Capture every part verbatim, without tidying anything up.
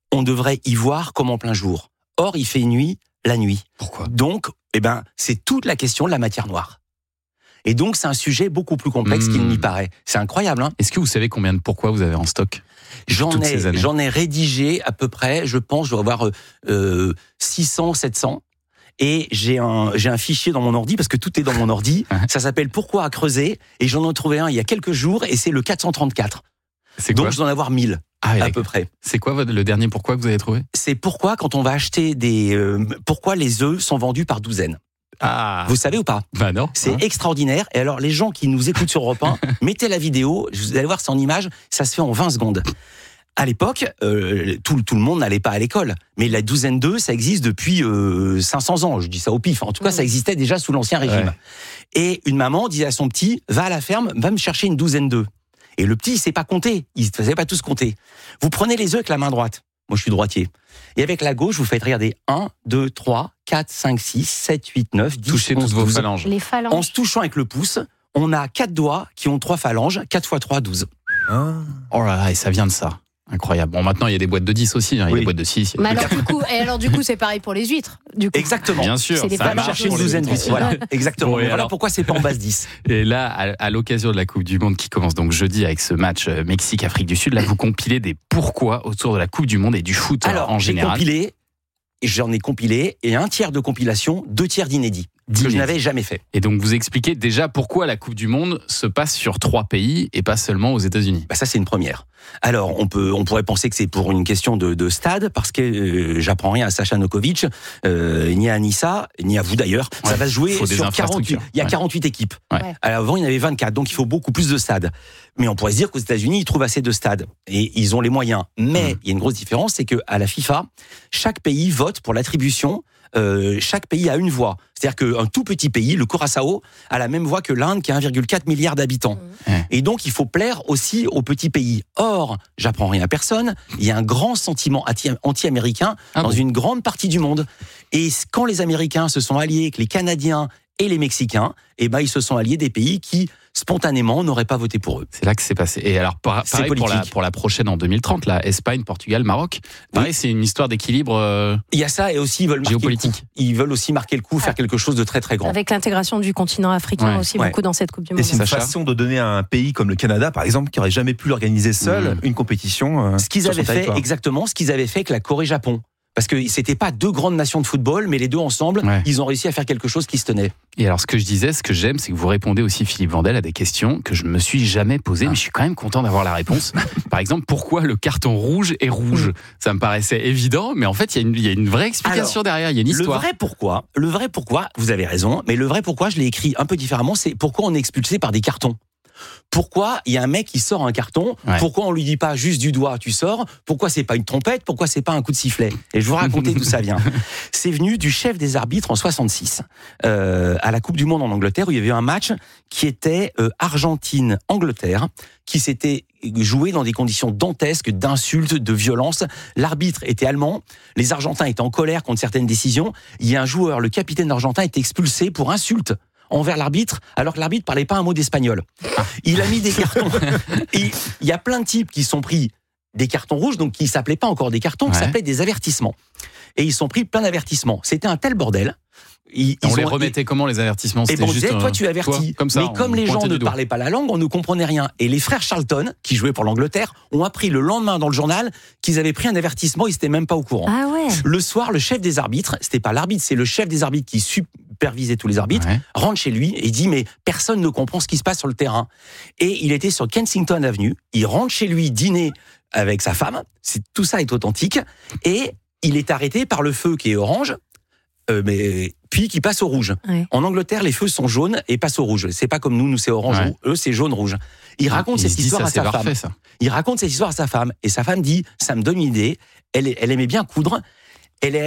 on devrait y voir comme en plein jour. Or, il fait nuit la nuit. Pourquoi ? Donc, eh ben, c'est toute la question de la matière noire. Et donc, c'est un sujet beaucoup plus complexe mmh. qu'il n'y paraît. C'est incroyable, hein ? Est-ce que vous savez combien de pourquoi vous avez en stock ? J'en ai, j'en ai rédigé à peu près, je pense, je dois avoir euh, six cents, sept cents. Et j'ai un, j'ai un fichier dans mon ordi, parce que tout est dans mon ordi. Ça s'appelle Pourquoi à creuser. Et j'en ai trouvé un il y a quelques jours, et c'est le quatre cent trente-quatre. C'est Donc, quoi ? je dois en avoir mille, ah, à peu près. C'est quoi votre, le dernier pourquoi que vous avez trouvé ? C'est pourquoi, quand on va acheter des... Euh, pourquoi les œufs sont vendus par douzaines. Ah. Vous savez ou pas ? Bah non. C'est hein. extraordinaire. Et alors, les gens qui nous écoutent sur Europe un, mettez la vidéo, vous allez voir, c'est en image, ça se fait en vingt secondes. À l'époque, euh, tout, tout le monde n'allait pas à l'école. Mais la douzaine d'œufs, ça existe depuis euh, cinq cents ans. Je dis ça au pif. En tout cas, mmh. ça existait déjà sous l'Ancien Régime. Ouais. Et une maman disait à son petit, va à la ferme, va me chercher une douzaine d'œufs. Et le petit, il ne sait pas compter. Il ne faisait pas tous compter. Vous prenez les œufs avec la main droite. Moi, je suis droitier. Et avec la gauche, vous faites regarder un, deux, trois, quatre, cinq, six, sept, huit, neuf, dix, Touchez onze, toutes vos douze. phalanges. Les phalanges. En se touchant avec le pouce, on a quatre doigts qui ont trois phalanges. quatre fois trois, douze. Ah. Oh là là, et ça vient de ça. Incroyable. Bon, maintenant, il y a des boîtes de dix aussi. Hein. Il y a oui. des boîtes de six. Mais alors, du coup, et alors, du coup, c'est pareil pour les huîtres. Du coup. Exactement. Bien sûr. C'est des ça va chercher une douzaine d'huîtres. Voilà. Exactement. Bon, Mais voilà alors... pourquoi c'est pas en base dix. Et là, à, à l'occasion de la Coupe du Monde qui commence donc jeudi avec ce match Mexique-Afrique du Sud, là, vous compilez des pourquoi autour de la Coupe du Monde et du foot alors, en général. Alors, j'ai compilé, j'en ai compilé, et un tiers de compilation, deux tiers d'inédits. Que je n'avais jamais fait. Et donc vous expliquez déjà pourquoi la Coupe du Monde se passe sur trois pays et pas seulement aux États-Unis. Bah ça c'est une première. Alors on peut, on pourrait penser que c'est pour une question de, de stade parce que euh, j'apprends rien à Sacha Nokovic, euh, ni à Anissa, ni à vous d'ailleurs. Ouais, ça va se jouer sur quarante-huit. Il y a ouais. quarante-huit équipes. Ouais. Alors avant il y en avait vingt-quatre, donc il faut beaucoup plus de stades. Mais on pourrait se dire qu'aux États-Unis ils trouvent assez de stades et ils ont les moyens. Mais mmh. il y a une grosse différence, c'est que à la FIFA, chaque pays vote pour l'attribution. Euh, chaque pays a une voix. C'est-à-dire qu'un tout petit pays, le Curaçao, a la même voix que l'Inde qui a un virgule quatre milliard d'habitants. Mmh. Et donc, il faut plaire aussi aux petits pays. Or, j'apprends rien à personne, il y a un grand sentiment anti-américain ah dans bon. une grande partie du monde. Et quand les Américains se sont alliés avec les Canadiens et les Mexicains, eh ben, ils se sont alliés des pays qui, spontanément, n'auraient pas voté pour eux. C'est là que c'est passé. Et alors, pareil pour la, pour la prochaine en deux mille trente, là, Espagne, Portugal, Maroc. Pareil, oui. c'est une histoire d'équilibre euh, Il y a ça, et aussi, ils veulent marquer géopolitique. Le coup. Ils veulent aussi marquer le coup, faire quelque chose de très, très grand. Avec l'intégration du continent africain ouais. aussi, ouais. beaucoup dans cette Coupe du Monde. Et c'est une façon de donner à un pays comme le Canada, par exemple, qui n'aurait jamais pu l'organiser seul, mmh. une compétition euh, Ce qu'ils sur avaient son fait, territoire. exactement, ce qu'ils avaient fait avec la Corée-Japon. Parce que c'était pas deux grandes nations de football, mais les deux ensemble, ouais. ils ont réussi à faire quelque chose qui se tenait. Et alors, ce que je disais, ce que j'aime, c'est que vous répondez aussi, Philippe Vandel, à des questions que je me suis jamais posées, ah. mais je suis quand même content d'avoir la réponse. Par exemple, pourquoi le carton rouge est rouge ? Ça me paraissait évident, mais en fait, il y, y a une vraie explication alors, derrière, il y a une histoire. Le vrai pourquoi, le vrai pourquoi, vous avez raison, mais le vrai pourquoi, je l'ai écrit un peu différemment, c'est pourquoi on est expulsé par des cartons. Pourquoi il y a un mec qui sort un carton ? ouais. Pourquoi on lui dit pas juste du doigt tu sors ? Pourquoi c'est pas une trompette ? Pourquoi c'est pas un coup de sifflet ? Et je vais vous raconter d'où ça vient. C'est venu du chef des arbitres en soixante-six euh, à la Coupe du Monde en Angleterre où il y avait eu un match qui était euh, Argentine-Angleterre qui s'était joué dans des conditions dantesques d'insultes, de violence. L'arbitre était allemand, les Argentins étaient en colère contre certaines décisions. Il y a un joueur, le capitaine argentin, était expulsé pour insulte envers l'arbitre, alors que l'arbitre parlait pas un mot d'espagnol. Il a mis des cartons. Il y a plein de types qui sont pris des cartons rouges, donc qui s'appelaient pas encore des cartons, ouais. qui s'appelaient des avertissements. Et ils sont pris plein d'avertissements. C'était un tel bordel. Ils, on ils les ont, remettait ils... comment les avertissements ? Et bon, on disait, toi tu avertis. Toi, comme ça, mais comme les gens ne parlaient pas la langue, on ne comprenait rien. Et les frères Charlton, qui jouaient pour l'Angleterre, ont appris le lendemain dans le journal qu'ils avaient pris un avertissement, ils n'étaient même pas au courant. Ah ouais. Le soir, le chef des arbitres, c'était pas l'arbitre, c'est le chef des arbitres qui supervisait tous les arbitres, ouais. rentre chez lui et dit mais personne ne comprend ce qui se passe sur le terrain. Et il était sur Kensington Avenue, il rentre chez lui dîner avec sa femme, c'est, tout ça est authentique, et il est arrêté par le feu qui est orange, euh, mais puis qui passe au rouge. Ouais. En Angleterre, les feux sont jaunes et passent au rouge. C'est pas comme nous, nous c'est orange, ouais. eux c'est jaune rouge. Il ah, raconte cette histoire ça, à sa parfait, femme. Ça. Il raconte cette histoire à sa femme et sa femme dit ça me donne une idée. Elle, elle aimait bien coudre. Elle est allée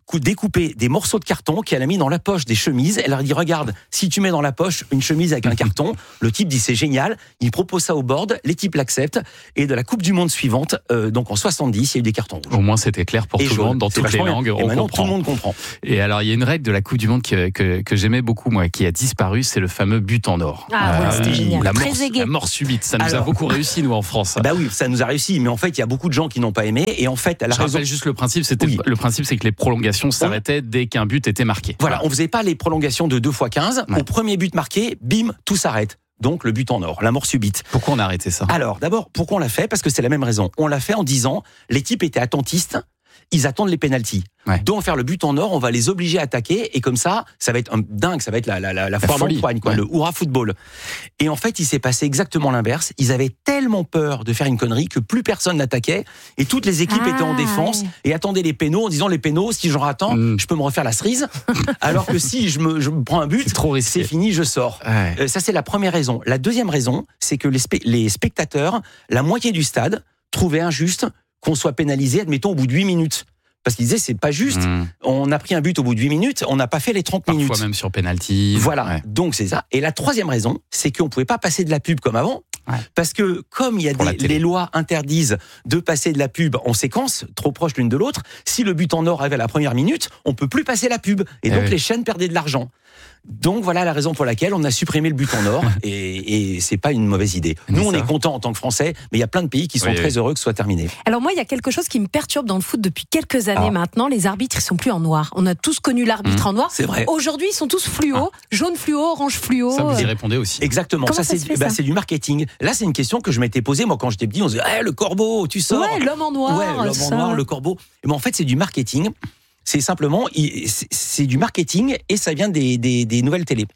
découpé des morceaux de carton qu'elle a mis dans la poche des chemises. Elle leur a dit, regarde, si tu mets dans la poche une chemise avec un carton, le type dit, c'est génial. Il propose ça au board, les types l'acceptent. Et de la Coupe du Monde suivante, euh, donc en soixante-dix, il y a eu des cartons rouges. Au moins, c'était clair pour et tout jaune, le monde, dans toutes les langues. Et on maintenant, comprend. tout le monde comprend. Et alors, il y a une règle de la Coupe du Monde que, que, que j'aimais beaucoup, moi, qui a disparu, c'est le fameux but en or. Ah ouais, c'était génial. La Très mort, aiguë. la mort subite. Ça nous Alors, a beaucoup réussi, nous, en France. Bah oui, ça nous a réussi. Mais en fait, il y a beaucoup de gens qui n'ont pas aimé. Et en fait, elle a Je raison. rappelle juste le principe. C'était Oui. le principe, c'est que les prolongations s'arrêtaient dès qu'un but était marqué. Voilà, on faisait pas les prolongations de deux fois quinze. Ouais. Au premier but marqué, bim, tout s'arrête. Donc le but en or, la mort subite. Pourquoi on a arrêté ça? Alors, d'abord, pourquoi on l'a fait? Parce que c'est la même raison. On l'a fait en disant, les types étaient attentistes, ils attendent les pénaltys. Ouais. Donc, faire le but en or, on va les obliger à attaquer, et comme ça, ça va être un dingue, ça va être la, la, la, la foire folie. d'empoigne, quoi, Ouais. le hurrah football. Et en fait, il s'est passé exactement l'inverse. Ils avaient tellement peur de faire une connerie que plus personne n'attaquait, et toutes les équipes Ah, étaient en défense, ouais. et attendaient les pénaux, en disant les pénaux, si j'en attends, Mm. je peux me refaire la cerise, alors que si je me, je me prends un but, C'est trop risqué. c'est fini, je sors. Ouais. Euh, ça, c'est la première raison. La deuxième raison, c'est que les, spe- les spectateurs, la moitié du stade, trouvaient injuste qu'on soit pénalisé, admettons, au bout de huit minutes. Parce qu'ils disaient, c'est pas juste. Mmh. On a pris un but au bout de huit minutes, on n'a pas fait les trente Parfois minutes. même sur penalty. Voilà, Ouais. donc c'est ça. Et la troisième raison, c'est qu'on pouvait pas passer de la pub comme avant. Ouais. Parce que comme il y a Pour la des, télé. les lois interdisent de passer de la pub en séquence, trop proche l'une de l'autre, si le but en or arrive à la première minute, on peut plus passer la pub. Et Eh donc oui. les chaînes perdaient de l'argent. Donc voilà la raison pour laquelle on a supprimé le but en or, et, et c'est pas une mauvaise idée. Mais Nous on ça. est contents en tant que Français, mais il y a plein de pays qui sont Oui, très oui. heureux que ce soit terminé. Alors moi, il y a quelque chose qui me perturbe dans le foot depuis quelques années Ah. maintenant. Les arbitres, ils sont plus en noir. On a tous connu l'arbitre Mmh. en noir. C'est vrai. Aujourd'hui, ils sont tous fluo, jaune fluo, orange fluo. Ça, vous y Euh, répondez aussi. Exactement, Comment ça, ça c'est se fait, bah, ça c'est du marketing. Là c'est une question que je m'étais posée moi quand j'étais petit, on se disait eh, le corbeau, tu sors. Ouais, l'homme en noir. Ouais, l'homme en ça. noir, le corbeau. Mais en fait, c'est du marketing. C'est simplement, il- c'est- c'est du marketing et ça vient des, des, des nouvelles télés.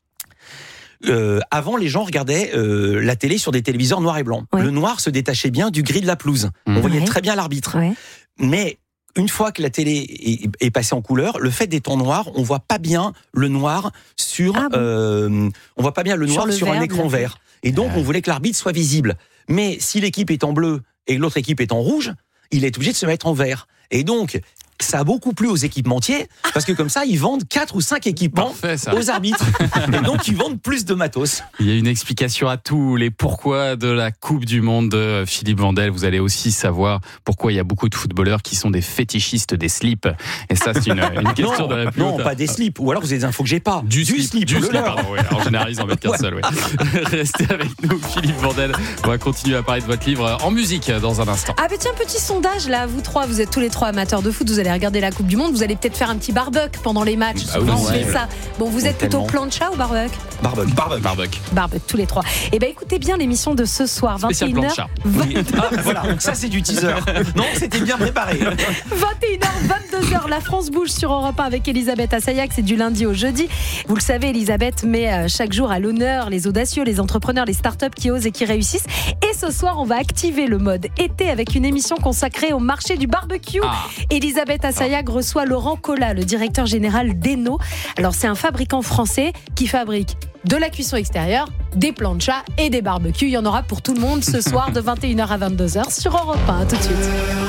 Euh, avant, les gens regardaient euh, la télé sur des téléviseurs noirs et blancs. Ouais. Le noir se détachait bien du gris de la pelouse. Mmh. On voyait Ouais. très bien l'arbitre. Ouais. Mais une fois que la télé est, est passée en couleur, le fait d'être en noir, on voit pas bien le noir sur, Ah bon euh, on voit pas bien le Sur noir le sur un vert de écran la- vert. Et donc, Ouais. on voulait que l'arbitre soit visible. Mais si l'équipe est en bleu et l'autre équipe est en rouge, il est obligé de se mettre en vert. Et donc, ça a beaucoup plu aux équipementiers, parce que comme ça, ils vendent quatre ou cinq équipements Parfait, ça. aux arbitres. Et donc, ils vendent plus de matos. Il y a une explication à tous les pourquoi de la Coupe du Monde de Philippe Vandel. Vous allez aussi savoir pourquoi il y a beaucoup de footballeurs qui sont des fétichistes des slips. Et ça, c'est une, une question Non, de la plus non haute- pas des slips. Ou alors, vous avez des infos que j'ai pas. Du, slip, du le slip, leur. pardon, oui. En général, ils en mettent qu'un Ouais. seul, oui. Restez avec nous, Philippe Vandel. On va continuer à parler de votre livre en musique dans un instant. Ah, mais tiens, petit sondage là, vous trois, vous êtes tous les trois amateurs de foot, vous allez regarder la Coupe du Monde, vous allez peut-être faire un petit barbecue pendant les matchs. Bah Souvent, oui, on fait ouais. ça. Bon, vous êtes plutôt Tellement. plancha ou barbecue? Barbecue. Barbecue. Barbecue. Barbecue, tous les trois. Eh ben, écoutez bien l'émission de ce soir, Spécial vingt et une heures. plancha. Oui. Ah, voilà, donc ça c'est du teaser. Non, c'était bien préparé. vingt et une heures, vingt-deux heures, la France bouge sur Europe un avec Elisabeth Assayag, c'est du lundi au jeudi. Vous le savez, Elisabeth met euh, chaque jour à l'honneur les audacieux, les entrepreneurs, les startups qui osent et qui réussissent. Et ce soir, on va activer le mode été avec une émission consacrée au marché du barbecue. Ah. Elisabeth Assayag reçoit Laurent Collat, le directeur général d'Eno. Alors, c'est un fabricant français qui fabrique de la cuisson extérieure, des planchas et des barbecues. Il y en aura pour tout le monde ce soir de vingt et une heures à vingt-deux heures sur Europe un. Tout de suite.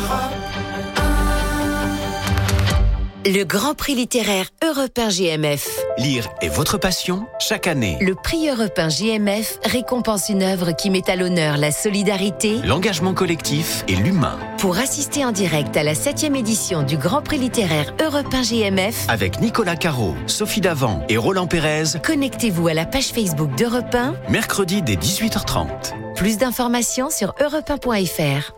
Le Grand Prix littéraire Europe un J M F. Lire est votre passion chaque année. Le prix Europe un J M F récompense une œuvre qui met à l'honneur la solidarité. L'engagement collectif et l'humain. Pour assister en direct à la septième édition du Grand Prix littéraire Europe un J M F, Avec Nicolas Caro, Sophie Davant et Roland Pérez, connectez-vous à la page Facebook d'Europe un. mercredi dès dix-huit heures trente. Plus d'informations sur europe un point f r.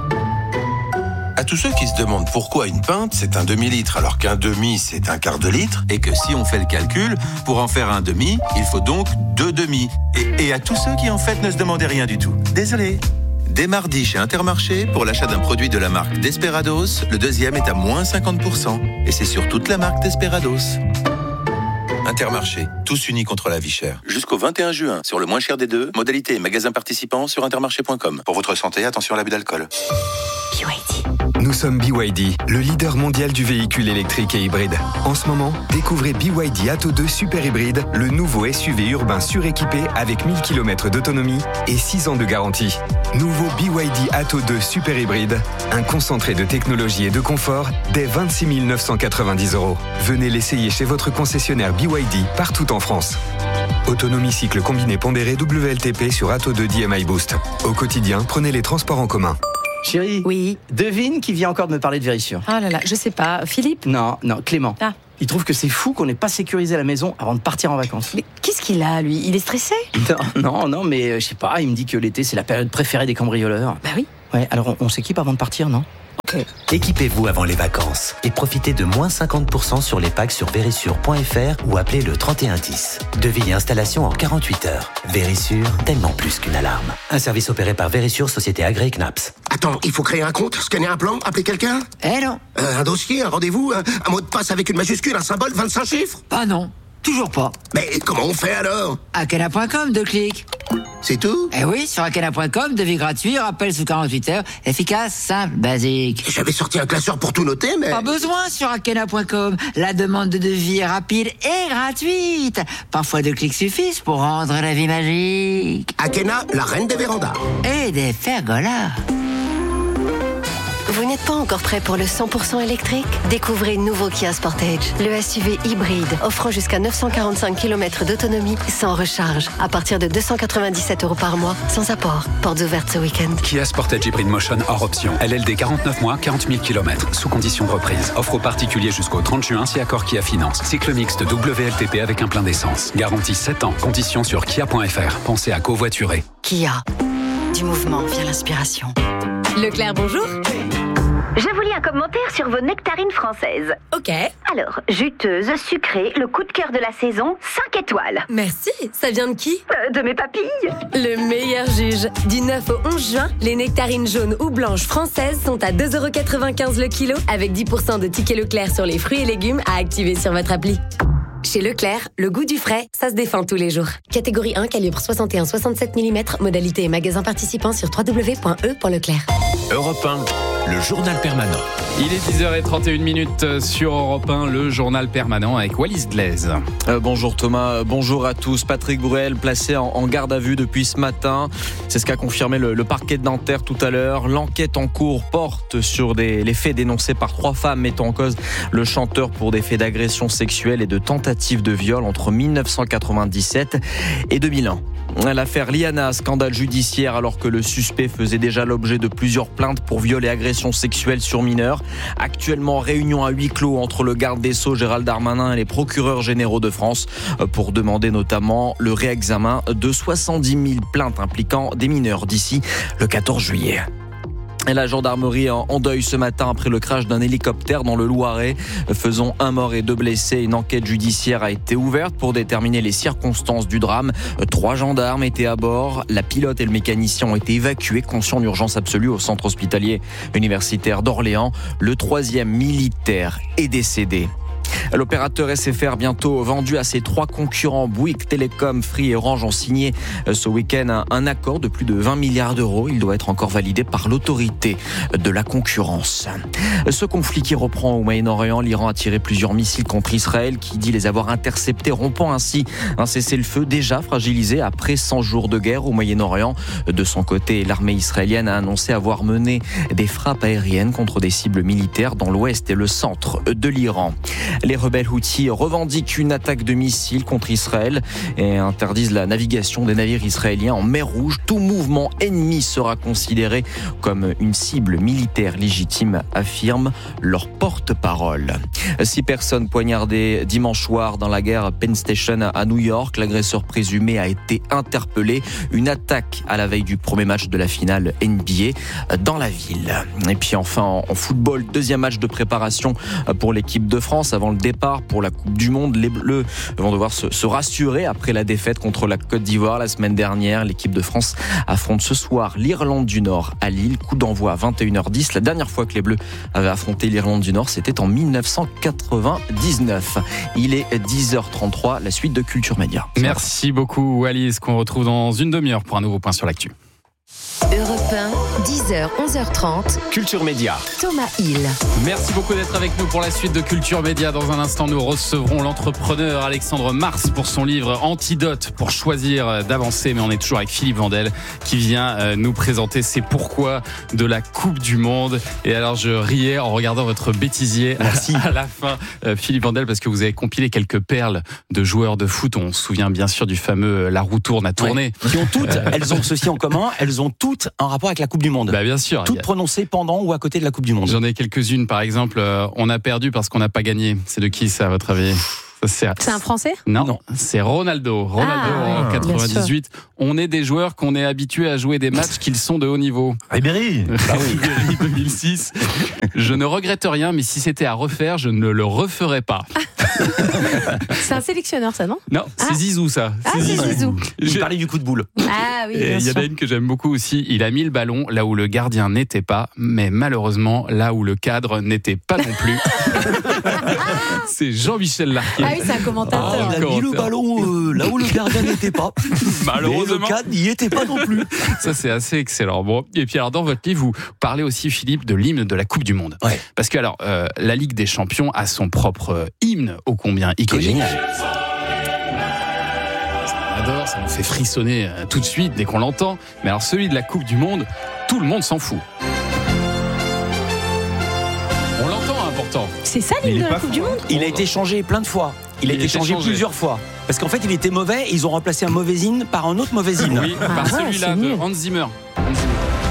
À tous ceux qui se demandent pourquoi une pinte c'est un demi-litre alors qu'un demi c'est un quart de litre et que si on fait le calcul, pour en faire un demi, il faut donc deux demi. Et, et à tous ceux qui en fait ne se demandaient rien du tout. Désolé. Dès mardi chez Intermarché, pour l'achat d'un produit de la marque Desperados, le deuxième est à moins cinquante pour cent. Et c'est sur toute la marque Desperados. Intermarché, tous unis contre la vie chère. Jusqu'au vingt et un juin, sur le moins cher des deux, modalité et magasin participants sur intermarché point com. Pour votre santé, attention à l'abus d'alcool. B Y D. Nous Nous sommes B Y D, le leader mondial du véhicule électrique et hybride. En ce moment, découvrez B Y D Atto deux Super Hybride, le nouveau S U V urbain suréquipé avec mille kilomètres d'autonomie et six ans de garantie. Nouveau B Y D Atto deux Super Hybride, un concentré de technologie et de confort dès vingt-six mille neuf cent quatre-vingt-dix euros. Venez l'essayer chez votre concessionnaire B Y D partout en France. Autonomie cycle combiné pondéré W L T P sur Atto deux D M I Boost. Au quotidien, prenez les transports en commun. Chérie, Oui. devine qui vient encore de me parler de Vérissure. Ah là là, je sais pas. Philippe? Non, non, Clément. Ah. Il trouve que c'est fou qu'on n'ait pas sécurisé la maison avant de partir en vacances. Mais qu'est-ce qu'il a, lui? Il est stressé? Non, non, non, mais euh, je sais pas, il me dit que l'été c'est la période préférée des cambrioleurs. Bah oui. Ouais, alors on, on s'équipe avant de partir, non? Équipez-vous avant les vacances et profitez de moins cinquante pour cent sur les packs sur Vérissure point F R ou appelez le trente et un dix. Devis et installation en quarante-huit heures. Vérissure, tellement plus qu'une alarme. Un service opéré par Vérissure, société agréée C N A P S. Attends, il faut créer un compte, scanner un plan, appeler quelqu'un? Eh non. Euh, un dossier, un rendez-vous, un, un mot de passe avec une majuscule, un symbole, vingt-cinq chiffres? Ah non, toujours pas. Mais comment on fait alors? Akena point com, deux clics. C'est tout? Eh oui, sur Akena point com, devis gratuit, rappel sous quarante-huit heures, efficace, simple, basique. J'avais sorti un classeur pour tout noter, mais... Pas besoin sur Akena point com. La demande de devis est rapide et gratuite. Parfois deux clics suffisent pour rendre la vie magique. Akena, la reine des vérandas. Et des pergolas. Vous n'êtes pas encore prêt pour le cent pour cent électrique? Découvrez nouveau Kia Sportage, le S U V hybride offrant jusqu'à neuf cent quarante-cinq kilomètres d'autonomie sans recharge, à partir de deux cent quatre-vingt-dix-sept euros par mois, sans apport. Portes ouvertes ce week-end. Kia Sportage Hybrid Motion hors option. L L D quarante-neuf mois, quarante mille kilomètres, sous condition de reprise. Offre aux particuliers jusqu'au trente juin si accord Kia Finance. Cycle mixte W L T P avec un plein d'essence. Garantie sept ans. Conditions sur kia point F R. Pensez à covoiturer. Kia. Du mouvement vient l'inspiration. Leclerc, bonjour. Je vous lis un commentaire sur vos nectarines françaises. Ok. Alors, juteuse, sucrée, le coup de cœur de la saison, cinq étoiles. Merci. Ça vient de qui? euh, De mes papilles. Le meilleur juge. Du neuf au onze juin, les nectarines jaunes ou blanches françaises sont à deux euros quatre-vingt-quinze le kilo, avec dix pour cent de tickets Leclerc sur les fruits et légumes à activer sur votre appli. Chez Leclerc, le goût du frais, ça se défend tous les jours. Catégorie un, calibre soixante et un soixante-sept millimètres, modalité et magasin participant sur w w w point e point leclerc. Europe un, le journal permanent. Il est dix heures trente et une minutes sur Europe un, le journal permanent avec Wallis Blaise. Euh, bonjour Thomas, bonjour à tous. Patrick Bruel placé en, en garde à vue depuis ce matin. C'est ce qu'a confirmé le, le parquet de Nanterre tout à l'heure. L'enquête en cours porte sur des, les faits dénoncés par trois femmes mettant en cause le chanteur pour des faits d'agression sexuelle et de tentative de viol entre dix-neuf cent quatre-vingt-dix-sept et deux mille un. L'affaire Liana, scandale judiciaire alors que le suspect faisait déjà l'objet de plusieurs plaintes pour viol et agression sexuelle sur mineurs. Actuellement, réunion à huis clos entre le garde des Sceaux Gérald Darmanin et les procureurs généraux de France pour demander notamment le réexamen de soixante-dix mille plaintes impliquant des mineurs d'ici le quatorze juillet. Et la gendarmerie en deuil ce matin après le crash d'un hélicoptère dans le Loiret, faisant un mort et deux blessés. Une enquête judiciaire a été ouverte pour déterminer les circonstances du drame. Trois gendarmes étaient à bord. La pilote et le mécanicien ont été évacués, conscients d'urgence absolue, au centre hospitalier universitaire d'Orléans. Le troisième militaire est décédé. L'opérateur S F R bientôt vendu à ses trois concurrents. Bouygues Télécom, Free et Orange ont signé ce week-end un accord de plus de vingt milliards d'euros. Il doit être encore validé par l'autorité de la concurrence. Ce conflit qui reprend au Moyen-Orient, l'Iran a tiré plusieurs missiles contre Israël qui dit les avoir interceptés, rompant ainsi un cessez-le-feu déjà fragilisé après cent jours de guerre au Moyen-Orient. De son côté, l'armée israélienne a annoncé avoir mené des frappes aériennes contre des cibles militaires dans l'ouest et le centre de l'Iran. Les rebelles Houthis revendiquent une attaque de missiles contre Israël et interdisent la navigation des navires israéliens en mer Rouge. Tout mouvement ennemi sera considéré comme une cible militaire légitime, affirme leur porte-parole. Six personnes poignardées dimanche soir dans la gare Penn Station à New York. L'agresseur présumé a été interpellé. Une attaque à la veille du premier match de la finale N B A dans la ville. Et puis enfin en football, deuxième match de préparation pour l'équipe de France avant le départ pour la Coupe du Monde. Les Bleus vont devoir se, se rassurer après la défaite contre la Côte d'Ivoire la semaine dernière. L'équipe de France affronte ce soir l'Irlande du Nord à Lille. Coup d'envoi à vingt et une heures dix. La dernière fois que les Bleus avaient affronté l'Irlande du Nord, c'était en dix-neuf cent quatre-vingt-dix-neuf. Il est dix heures trente-trois. La suite de Culture Média. Merci beaucoup Wallis, qu'on retrouve dans une demi-heure pour un nouveau point sur l'actu. Europe un, dix heures, onze heures trente. Culture Média. Thomas Hill. Merci beaucoup d'être avec nous pour la suite de Culture Média. Dans un instant, nous recevrons l'entrepreneur Alexandre Mars pour son livre Antidote pour choisir d'avancer. Mais on est toujours avec Philippe Vandel qui vient nous présenter ses pourquoi de la Coupe du Monde. Et alors, je riais en regardant votre bêtisier Merci. à la fin, Philippe Vandel, parce que vous avez compilé quelques perles de joueurs de foot. On se souvient bien sûr du fameux La roue tourne à tourner. Ouais. Qui ont toutes, elles ont ceci en commun, elles ont toutes un rapport avec la Coupe du Monde. Bah bien sûr. Toutes a... prononcées pendant ou à côté de la Coupe du Monde. J'en ai quelques-unes, par exemple, euh, on a perdu parce qu'on n'a pas gagné. C'est de qui ça, à votre avis ? C'est un Français ? Non, non, c'est Ronaldo. Ronaldo ah, en quatre-vingt-dix-huit. On est des joueurs qu'on est habitués à jouer des matchs qu'ils sont de haut niveau. Ribéry. Ah oui. Ribéry deux mille six. Je ne regrette rien, mais si c'était à refaire, je ne le referais pas. C'est un sélectionneur, ça, non ? Non, c'est ah. Zizou, ça. Ah, c'est Zizou. Zizou. Je parlais du coup de boule. Ah oui, bien Il y en a une que j'aime beaucoup aussi. Il a mis le ballon là où le gardien n'était pas, mais malheureusement là où le cadre n'était pas non plus. C'est Jean-Michel Larquet. Ah oui, c'est un commentateur. Ah, il a mis le ballon euh, là où le gardien n'était pas. Malheureusement. Mais le cadre n'y était pas non plus. Ça, c'est assez excellent. Bon. Et puis, alors, dans votre livre, vous parlez aussi, Philippe, de l'hymne de la Coupe du Monde. Ouais. Parce que, alors, euh, la Ligue des Champions a son propre euh, hymne, ô combien iconique. Génial. On adore, ça nous fait frissonner euh, tout de suite dès qu'on l'entend. Mais alors, celui de la Coupe du Monde, tout le monde s'en fout. On l'entend, important. C'est ça l'hymne de la Coupe du Monde ? Il a été changé plein de fois. Il a Il été était changé changé. plusieurs fois. Parce qu'en fait, il était mauvais et ils ont remplacé un mauvais hymne par un autre mauvais hymne. Oui, par Ah ouais, celui-là c'est de nul. Hans Zimmer. Hans Zimmer.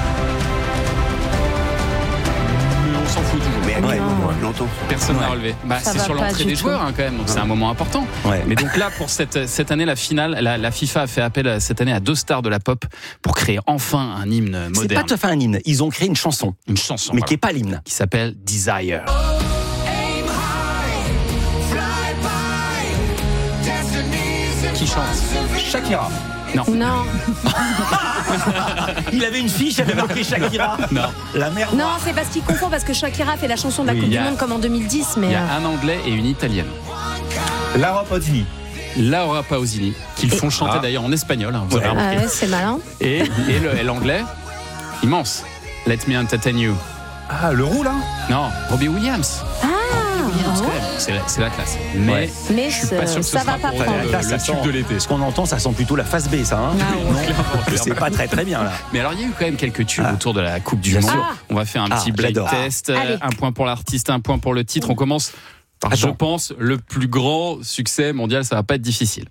Mais on s'en fout toujours. Mais Ouais. longtemps. Personne n'a Ouais. relevé. Bah, Ça c'est va sur pas l'entrée du des tout. joueurs hein, quand même, donc c'est un moment important. Ouais. Mais donc là, pour cette, cette année, la finale, la, la FIFA a fait appel euh, cette année à deux stars de la pop pour créer enfin un hymne C'est moderne. pas tout à fait un hymne. Ils ont créé une chanson, Une chanson mais voilà, qui est pas l'hymne. qui s'appelle Desire. Qui chante Shakira. Non. Non. Il avait une fiche, il avait marqué Shakira. Non. La merde. Non, c'est parce qu'il confond, parce que Shakira fait la chanson de la Oui, Coupe il y du a- Monde comme en deux mille dix, mais. Il y euh, a un anglais et une italienne. Laura Pausini. Laura Pausini, qu'ils font chanter Ah. d'ailleurs en espagnol, hein, vous avez ah remarqué. ouais, c'est malin. Et, et le- et l'anglais, immense. Let me entertain you. Ah, le roux là. Non, Robbie Williams. Ah, Williams, ah quand ouais. même. C'est la, c'est la classe. Mais Ouais. Mais je suis pas sûr que ce ça sera va pas pour prendre. le, Là, le ça tube sent- de l'été. Ce qu'on entend, ça sent plutôt la face B, ça. Hein Ah ouais. Non, c'est pas très très bien là. Mais alors, il y a eu quand même quelques tubes Ah. autour de la Coupe du Bien Monde. sûr. Ah. On va faire un Ah, petit blind j'adore. test. Euh, Allez. Un point pour l'artiste, un point pour le titre. On commence par, je Attends. pense, le plus grand succès mondial. Ça va pas être difficile.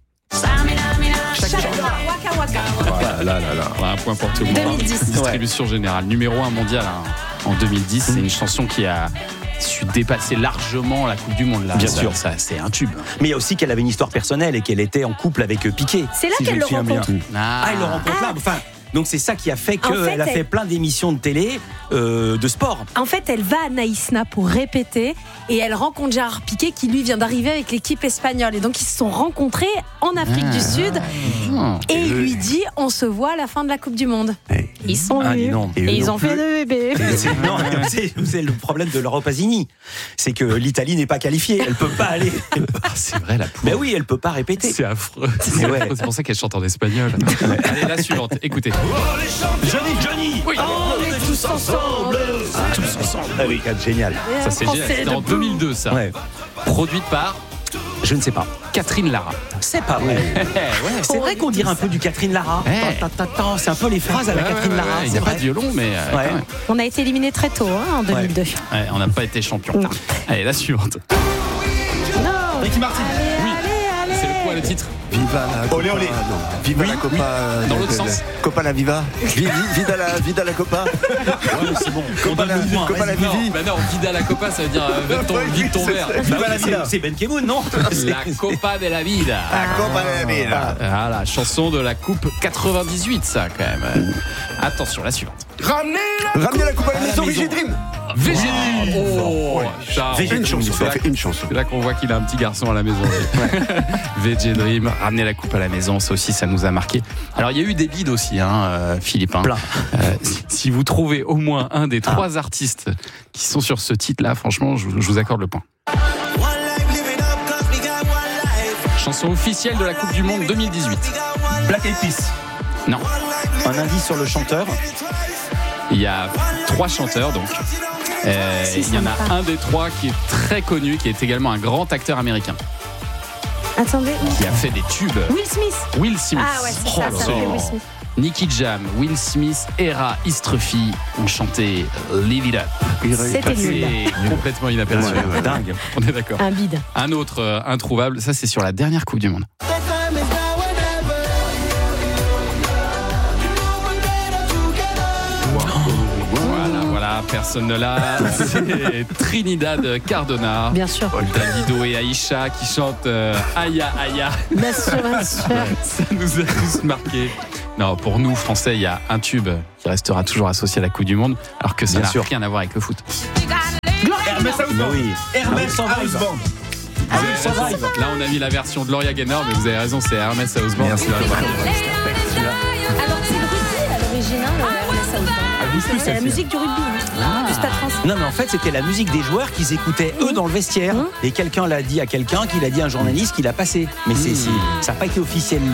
Shakira, Waka Waka. Là, là, là, là. Voilà, un point pour tout le monde. deux mille dix. Distribution générale. Numéro un mondial hein, en deux mille dix. C'est une chanson qui a su dépasser largement la Coupe du Monde. Là. Bien Ça, sûr. ça, c'est un tube. Mais il y a aussi qu'elle avait une histoire personnelle et qu'elle était en couple avec Piqué. C'est là si je qu'elle me le souviens bien. rencontre. Ah, Ah, elle le rencontre là. Enfin, donc c'est ça qui a fait En qu'elle fait, a fait elle- plein d'émissions de télé euh, de sport. En fait, elle va à Naïsna pour répéter et elle rencontre Gérard Piqué qui lui vient d'arriver avec l'équipe espagnole. Et donc ils se sont rencontrés en Afrique Ah. du Sud Ah. et il lui dit on se voit à la fin de la Coupe du Monde. Ils sont Ah, dis venus donc. et, Et eux ils non ont fait plus. deux bébés. Et c'est- non, c'est c'est le problème de Laura Pausini. C'est que l'Italie n'est pas qualifiée. Elle peut pas aller. Ah, c'est vrai, la pauvre. Mais oui, elle peut pas répéter. C'est affreux. C'est Mais ouais. affreux. C'est pour ça qu'elle chante en espagnol. Allez, la suivante. Écoutez. Johnny, Johnny. Oui. On est tous ensemble. Tous ensemble. Ah oui, génial. Ça, c'est génial. C'était en deux mille deux, ça. Ouais. Produite par Je ne sais pas. Catherine Lara. C'est pas vrai. C'est vrai qu'on dirait un peu du Catherine Lara. Ouais. Ta, ta, ta, ta. C'est un peu les phrases à la Ouais, Catherine ouais, Lara. ouais, il n'y c'est a pas vrai. de violon, mais euh, Ouais. quand même. On a été éliminé très tôt hein, en deux mille deux. Ouais, on n'a pas été champion. Non. Allez, la suivante. Non. Ricky Martin. Oui. Allez, C'est allez. le quoi le titre Viva la Olé, olé. Copa, non. Viva Oui, la Copa. oui. euh, Dans de- l'autre de- sens. Copa la Viva. Vi- vi- Vida la, vida la Copa. C'est bon. Copa la, Copa la Non, Vivi. bah non, Vida la Copa, ça veut dire euh, vide ton, vide ton verre. Bah oui, c'est- c'est Ben Kemoun, non La Copa de la Vida. La Copa de la Vida. Voilà, chanson de la Coupe quatre-vingt-dix-huit, ça, quand même. Attention, la suivante. Ramenez la Coupe à la maison, Vigé Dream. V G Oh, Charles. V G Une chanson, C'est là- ça fait une chanson. C'est là qu'on voit qu'il a un petit garçon à la maison. V J Dream, ramener la coupe à la maison, ça aussi, ça nous a marqué. Alors, il y a eu des bides aussi, hein, euh, Philippe. hein. Plein. Euh, si- si vous trouvez au moins un des trois artistes qui sont sur ce titre-là, franchement, je, vous- je vous accorde le point. Chanson officielle de la Coupe du Monde deux mille dix-huit. Black Eyed Peas. Non. Un indice sur le chanteur. Il y a trois chanteurs donc. Euh, il y en a un des trois qui est très connu, qui est également un grand acteur américain. Attendez. Qui a fait des tubes. Will Smith. Will Smith. Ah ouais, c'est ça, Oh ça là fait là. Will Smith. Nicky Jam, Will Smith, Era Istrefi ont chanté Live It Up. C'était nul. C'est complètement inaperçu. Ouais, ouais, dingue. On est d'accord. Un bide. Un autre euh, introuvable, ça c'est sur la dernière Coupe du Monde. Voilà, voilà, personne ne l'a. C'est Trinidad Cardona. Bien sûr. Davido et Aïcha qui chantent euh, Aya Aya. Bien sûr, bien sûr. Ça nous a tous marqué. Non, pour nous, Français, il y a un tube qui restera toujours associé à la Coupe du Monde, alors que ça Bien n'a sûr. rien à voir avec le foot. Hermès House Band. Oui. Hermès Ah, House Band. Vous avez raison. Là, on a mis la version de Gloria Gaynor, mais vous avez raison, c'est Hermès House Band. Merci. Alors, c'est le rugby à l'origine, hein, le Hermès House Band. C'est la musique du rugby, hein, du Stade français. Non mais en fait c'était la musique des joueurs qu'ils écoutaient eux dans le vestiaire et quelqu'un l'a dit à quelqu'un qui l'a dit à un journaliste qui l'a passé. Mais c'est, c'est- ça n'a pas été officiellement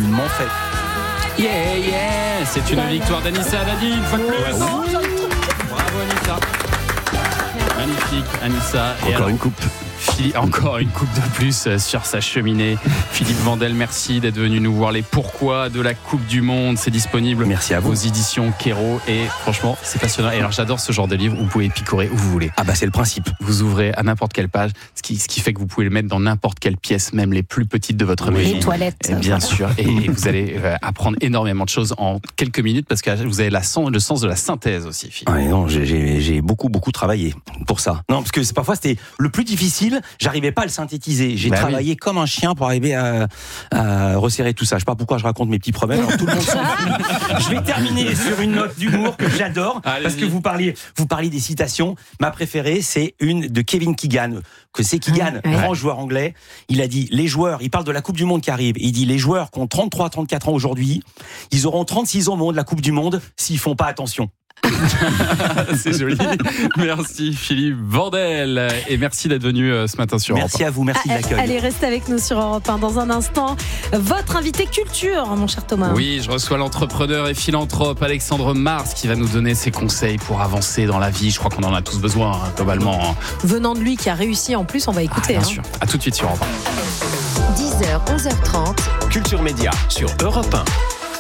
fait. Yeah, yeah. C'est une victoire d'Anissa Haddadi, une fois de plus. Bravo Anissa. Magnifique Anissa. Et Encore alors, une coupe. Philippe- encore une coupe de plus euh, sur sa cheminée. Philippe Vandel, merci d'être venu nous voir les pourquoi de la Coupe du Monde. C'est disponible Merci à vous. aux éditions Kero et franchement, c'est passionnant. Et alors, j'adore ce genre de livre où vous pouvez picorer où vous voulez. Ah bah c'est le principe. Vous ouvrez à n'importe quelle page, ce qui, ce qui fait que vous pouvez le mettre dans n'importe quelle pièce, même les plus petites de votre maison. Les toilettes. Et bien sûr, et vous allez euh, apprendre énormément de choses en quelques minutes parce que vous avez la sens, le sens de la synthèse aussi, Philippe. Ah, mais non, j'ai, j'ai, j'ai beaucoup beaucoup travaillé pour ça. Non parce que c'est, parfois c'était le plus difficile. J'arrivais pas à le synthétiser. J'ai Bah travaillé comme un chien pour arriver à, à resserrer tout ça. Je sais pas pourquoi je raconte mes petits problèmes. Alors, tout le monde s'en fout. Je vais terminer sur une note d'humour que j'adore Allez-y. parce que vous parliez vous parliez des citations. Ma préférée c'est une de Kevin Keegan. Que c'est Keegan, Ouais. grand joueur anglais. Il a dit les joueurs. Il parle de la Coupe du Monde qui arrive. Il dit les joueurs qui ont trente-trois, trente-quatre ans aujourd'hui, ils auront trente-six ans au moment de la Coupe du Monde s'ils font pas attention. C'est joli. Merci Philippe Vandel et merci d'être venu euh, ce matin sur Europe Merci à vous, merci de Ah, l'accueil. Allez, restez avec nous sur Europe un. Dans un instant, votre invité culture, mon cher Thomas. Oui, je reçois l'entrepreneur et philanthrope Alexandre Mars qui va nous donner ses conseils pour avancer dans la vie. Je crois qu'on en a tous besoin, hein, globalement. hein. Venant de lui qui a réussi en plus, on va Ah, écouter. bien hein. sûr. À tout de suite sur Europe un. dix heures, onze heures trente. Culture Média sur Europe un.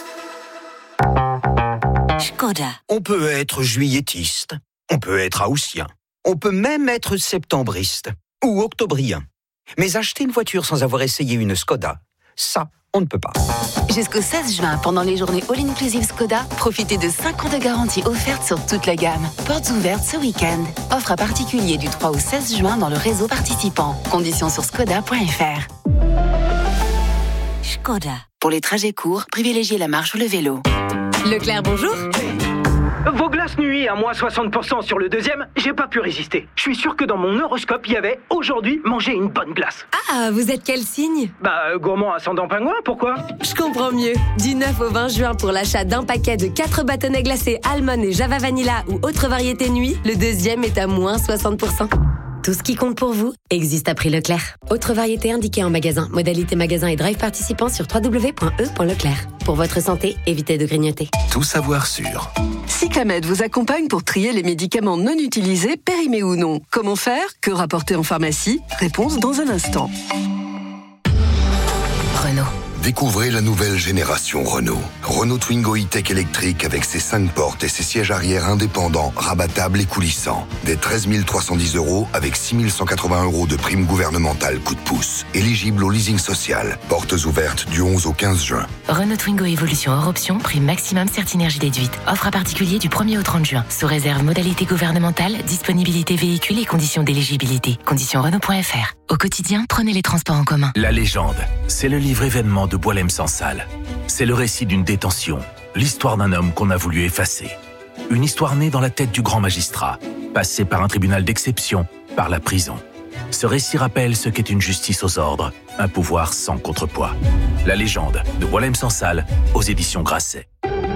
Skoda. On peut être juilletiste, on peut être haussien, on peut même être septembriste ou octobrien. Mais acheter une voiture sans avoir essayé une Skoda, ça, on ne peut pas. Jusqu'au seize juin, pendant les journées All Inclusive Skoda, profitez de cinq ans de garantie offerte sur toute la gamme. Portes ouvertes ce week-end. Offre à particulier du trois au seize juin dans le réseau participant. Conditions sur skoda point f r. Skoda. Pour les trajets courts, privilégiez la marche ou le vélo. Leclerc, bonjour. Vos glaces nuit à moins soixante pour cent sur le deuxième, j'ai pas pu résister. Je suis sûr que dans mon horoscope, il y avait aujourd'hui manger une bonne glace. Ah, vous êtes quel signe? Bah, euh, gourmand ascendant pingouin, pourquoi? Je comprends mieux. Du neuf au vingt juin, pour l'achat d'un paquet de quatre bâtonnets glacés Almond et Java Vanilla ou autre variété nuit, le deuxième est à moins soixante pour cent. Tout ce qui compte pour vous existe à prix Leclerc. Autre variété indiquée en magasin. Modalité magasin et drive participant sur w w w point e point leclerc. Pour votre santé, évitez de grignoter. Tout savoir sur Cyclamed vous accompagne pour trier les médicaments non utilisés, périmés ou non. Comment faire? Que rapporter en pharmacie? Réponse dans un instant. Renault. Découvrez la nouvelle génération Renault. Renault Twingo E-Tech électrique avec ses cinq portes et ses sièges arrière indépendants, rabattables et coulissants. Des treize mille trois cent dix euros avec six mille cent quatre-vingts euros de prime gouvernementale coup de pouce. Éligible au leasing social. Portes ouvertes du onze au quinze juin. Renault Twingo Évolution hors option, prime maximum Certinergie déduite. Offre à particulier du premier au trente juin. Sous réserve modalité gouvernementale, disponibilité véhicule et conditions d'éligibilité. Conditions Renault point f r. Au quotidien, prenez les transports en commun. La légende, c'est le livre événement de Boualem Sansal. C'est le récit d'une détention, l'histoire d'un homme qu'on a voulu effacer. Une histoire née dans la tête du grand magistrat, passée par un tribunal d'exception, par la prison. Ce récit rappelle ce qu'est une justice aux ordres, un pouvoir sans contrepoids. La légende de Boualem Sansal aux éditions Grasset.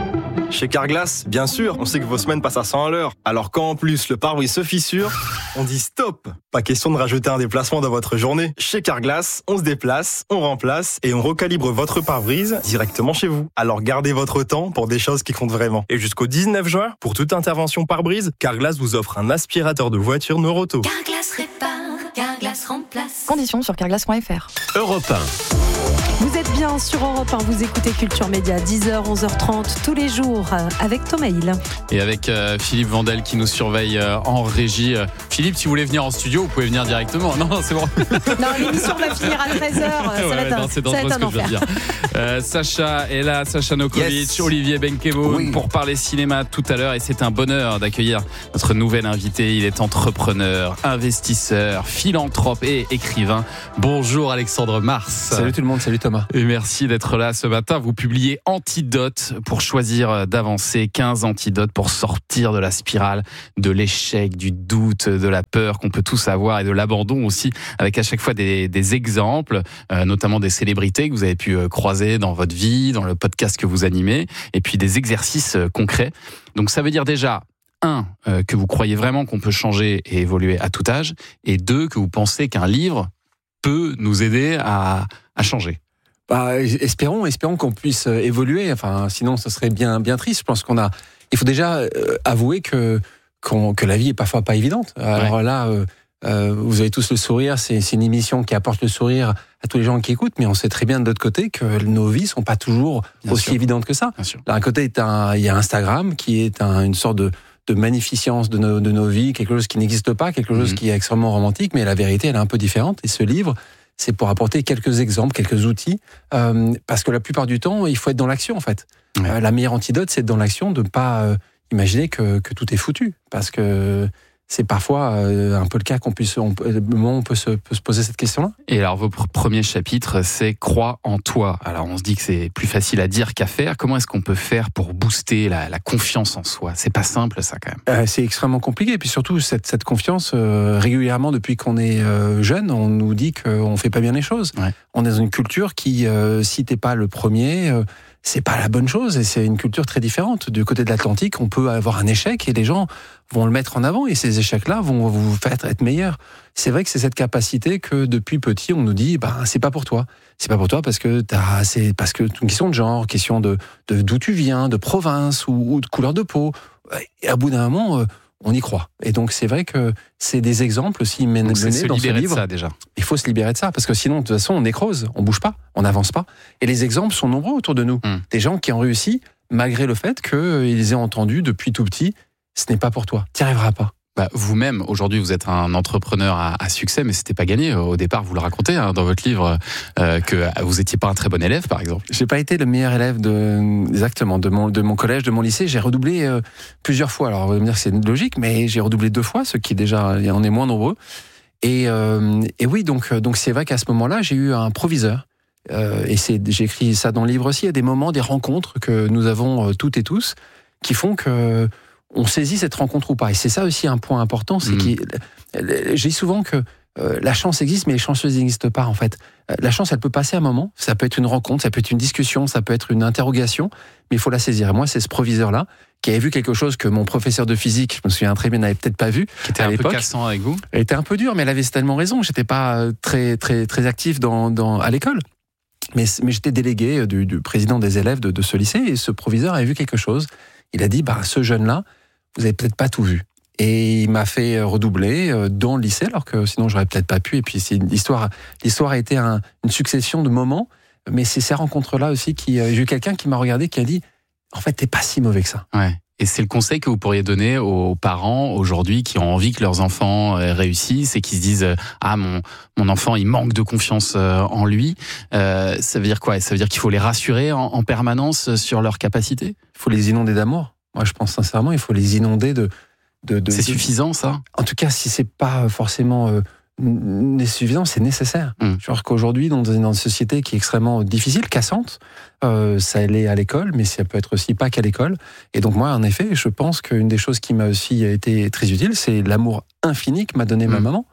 Chez Carglass, bien sûr, on sait que vos semaines passent à cent à l'heure. Alors quand en plus le pare-brise se fissure, on dit stop. Pas question de rajouter un déplacement dans votre journée. Chez Carglass, on se déplace, on remplace et on recalibre votre pare-brise directement chez vous. Alors gardez votre temps pour des choses qui comptent vraiment. Et jusqu'au dix-neuf juin, pour toute intervention pare-brise, Carglass vous offre un aspirateur de voiture Noroto. Carglass répare, Carglass remplace. Conditions sur carglass point f r. Europe un. Vous êtes bien sur Europe un, vous écoutez Culture Média, dix heures, onze heures trente, tous les jours, avec Thomas Hill. Et avec euh, Philippe Vandel qui nous surveille euh, en régie. Euh, Philippe, si vous voulez venir en studio, vous pouvez venir directement. Non, non, c'est bon. Non, l'émission va finir à treize heures, ça ouais, va être non, un, c'est ça va être un dangereux ce que je viens enfer. de dire. Euh, Sacha est là, Sacha Nokovic, yes. Olivier Benkemoun oui. pour parler cinéma tout à l'heure. Et c'est un bonheur d'accueillir notre nouvel invité. Il est entrepreneur, investisseur, philanthrope et écrivain. Bonjour Alexandre Mars. Salut tout le monde, salut Thomas. Et merci d'être là ce matin. Vous publiez Antidote pour choisir d'avancer, quinze antidotes pour sortir de la spirale, de l'échec, du doute, de la peur qu'on peut tous avoir et de l'abandon aussi, avec à chaque fois des, des exemples, euh, notamment des célébrités que vous avez pu croiser dans votre vie, dans le podcast que vous animez, et puis des exercices concrets. Donc ça veut dire déjà, un, euh, que vous croyez vraiment qu'on peut changer et évoluer à tout âge, et deux, que vous pensez qu'un livre peut nous aider à, à changer. Bah, espérons, espérons qu'on puisse évoluer. Enfin, sinon, ce serait bien, bien triste. Je pense qu'on a. Il faut déjà euh, avouer que qu'on, que la vie est parfois pas évidente. Alors ouais. là, euh, euh, vous avez tous le sourire. C'est, c'est une émission qui apporte le sourire à tous les gens qui écoutent. Mais on sait très bien de l'autre côté que nos vies sont pas toujours bien aussi sûr. évidentes que ça. D'un côté, il y a Instagram qui est un, une sorte de de magnificence de nos, de nos vies, quelque chose qui n'existe pas, quelque chose mmh. qui est extrêmement romantique. Mais la vérité, elle est un peu différente. Et ce livre, c'est pour apporter quelques exemples, quelques outils, euh, parce que la plupart du temps, il faut être dans l'action, en fait. Ouais. Euh, la meilleure antidote, c'est être dans l'action, de ne pas euh, imaginer que, que tout est foutu, parce que c'est parfois euh, un peu le cas qu'on puisse, on, le moment où on peut se, peut se poser cette question-là. Et alors, votre premier chapitre, c'est « Crois en toi ». Alors, on se dit que c'est plus facile à dire qu'à faire. Comment est-ce qu'on peut faire pour booster la, la confiance en soi ? C'est pas simple, ça, quand même. Euh, c'est extrêmement compliqué. Et puis surtout, cette, cette confiance, euh, régulièrement, depuis qu'on est euh, jeune, on nous dit qu'on fait pas bien les choses. Ouais. On est dans une culture qui, euh, si t'es pas le premier... Euh, c'est pas la bonne chose et c'est une culture très différente. Du côté de l'Atlantique, on peut avoir un échec et les gens vont le mettre en avant et ces échecs-là vont vous faire être meilleurs. C'est vrai que c'est cette capacité que depuis petit, on nous dit, bah, c'est pas pour toi. C'est pas pour toi parce que t'as, c'est parce que une question de genre, question de, de d'où tu viens, de province ou, ou de couleur de peau. Et à bout d'un moment, euh, on y croit. Et donc, c'est vrai que c'est des exemples aussi menés dans ce livre. Il faut se libérer de ça, déjà. Il faut se libérer de ça, parce que sinon, de toute façon, on nécrose, on bouge pas, on n'avance pas. Et les exemples sont nombreux autour de nous. Mmh. Des gens qui ont réussi, malgré le fait qu'ils aient entendu depuis tout petit, ce n'est pas pour toi, tu n'y arriveras pas. Bah, vous-même, aujourd'hui, vous êtes un entrepreneur à, à succès, mais c'était pas gagné. Au départ, vous le racontez hein, dans votre livre euh, que vous étiez pas un très bon élève, par exemple. J'ai pas été le meilleur élève de exactement de mon de mon collège, de mon lycée. J'ai redoublé euh, plusieurs fois. Alors, on va me dire que c'est logique, mais j'ai redoublé deux fois, ce qui déjà on est moins nombreux. Et euh, et oui, donc donc c'est vrai qu'à ce moment-là, j'ai eu un proviseur. Euh, et c'est j'ai écrit ça dans le livre aussi. Il y a des moments, des rencontres que nous avons euh, toutes et tous, qui font que on saisit cette rencontre ou pas. Et c'est ça aussi un point important, c'est mmh. que j'ai souvent que euh, la chance existe, mais les chanceuses n'existent pas en fait. Euh, la chance, elle peut passer un moment, ça peut être une rencontre, ça peut être une discussion, ça peut être une interrogation, mais il faut la saisir. Et moi, c'est ce proviseur-là qui avait vu quelque chose que mon professeur de physique, je me souviens très bien, n'avait peut-être pas vu. Qui était à un l'époque. peu cassant avec vous. Elle était un peu dure, mais elle avait tellement raison. J'étais pas très très très actif dans, dans à l'école. Mais, mais j'étais délégué du, du président des élèves de, de ce lycée, et ce proviseur avait vu quelque chose. Il a dit, bah, ce jeune-là, vous avez peut-être pas tout vu. Et il m'a fait redoubler dans le lycée, alors que sinon j'aurais peut-être pas pu. Et puis c'est une histoire, l'histoire a été un, une succession de moments, mais c'est ces rencontres-là aussi qui, j'ai eu quelqu'un qui m'a regardé, qui a dit, en fait, t'es pas si mauvais que ça. Ouais. Et c'est le conseil que vous pourriez donner aux parents aujourd'hui qui ont envie que leurs enfants réussissent et qui se disent ah mon mon enfant il manque de confiance en lui. Euh, ça veut dire quoi ? Ça veut dire qu'il faut les rassurer en, en permanence sur leurs capacités ? Il faut les inonder d'amour. Moi, je pense sincèrement, il faut les inonder de. de, de c'est de, suffisant, ça ? En tout cas, si c'est pas forcément euh, suffisant, c'est nécessaire. Mmh. Je veux dire qu'aujourd'hui, dans une société qui est extrêmement difficile, cassante, euh, ça l'est à l'école, mais ça peut être aussi pas qu'à l'école. Et donc moi, en effet, je pense qu'une des choses qui m'a aussi été très utile, c'est l'amour infini que m'a donné mmh. ma maman.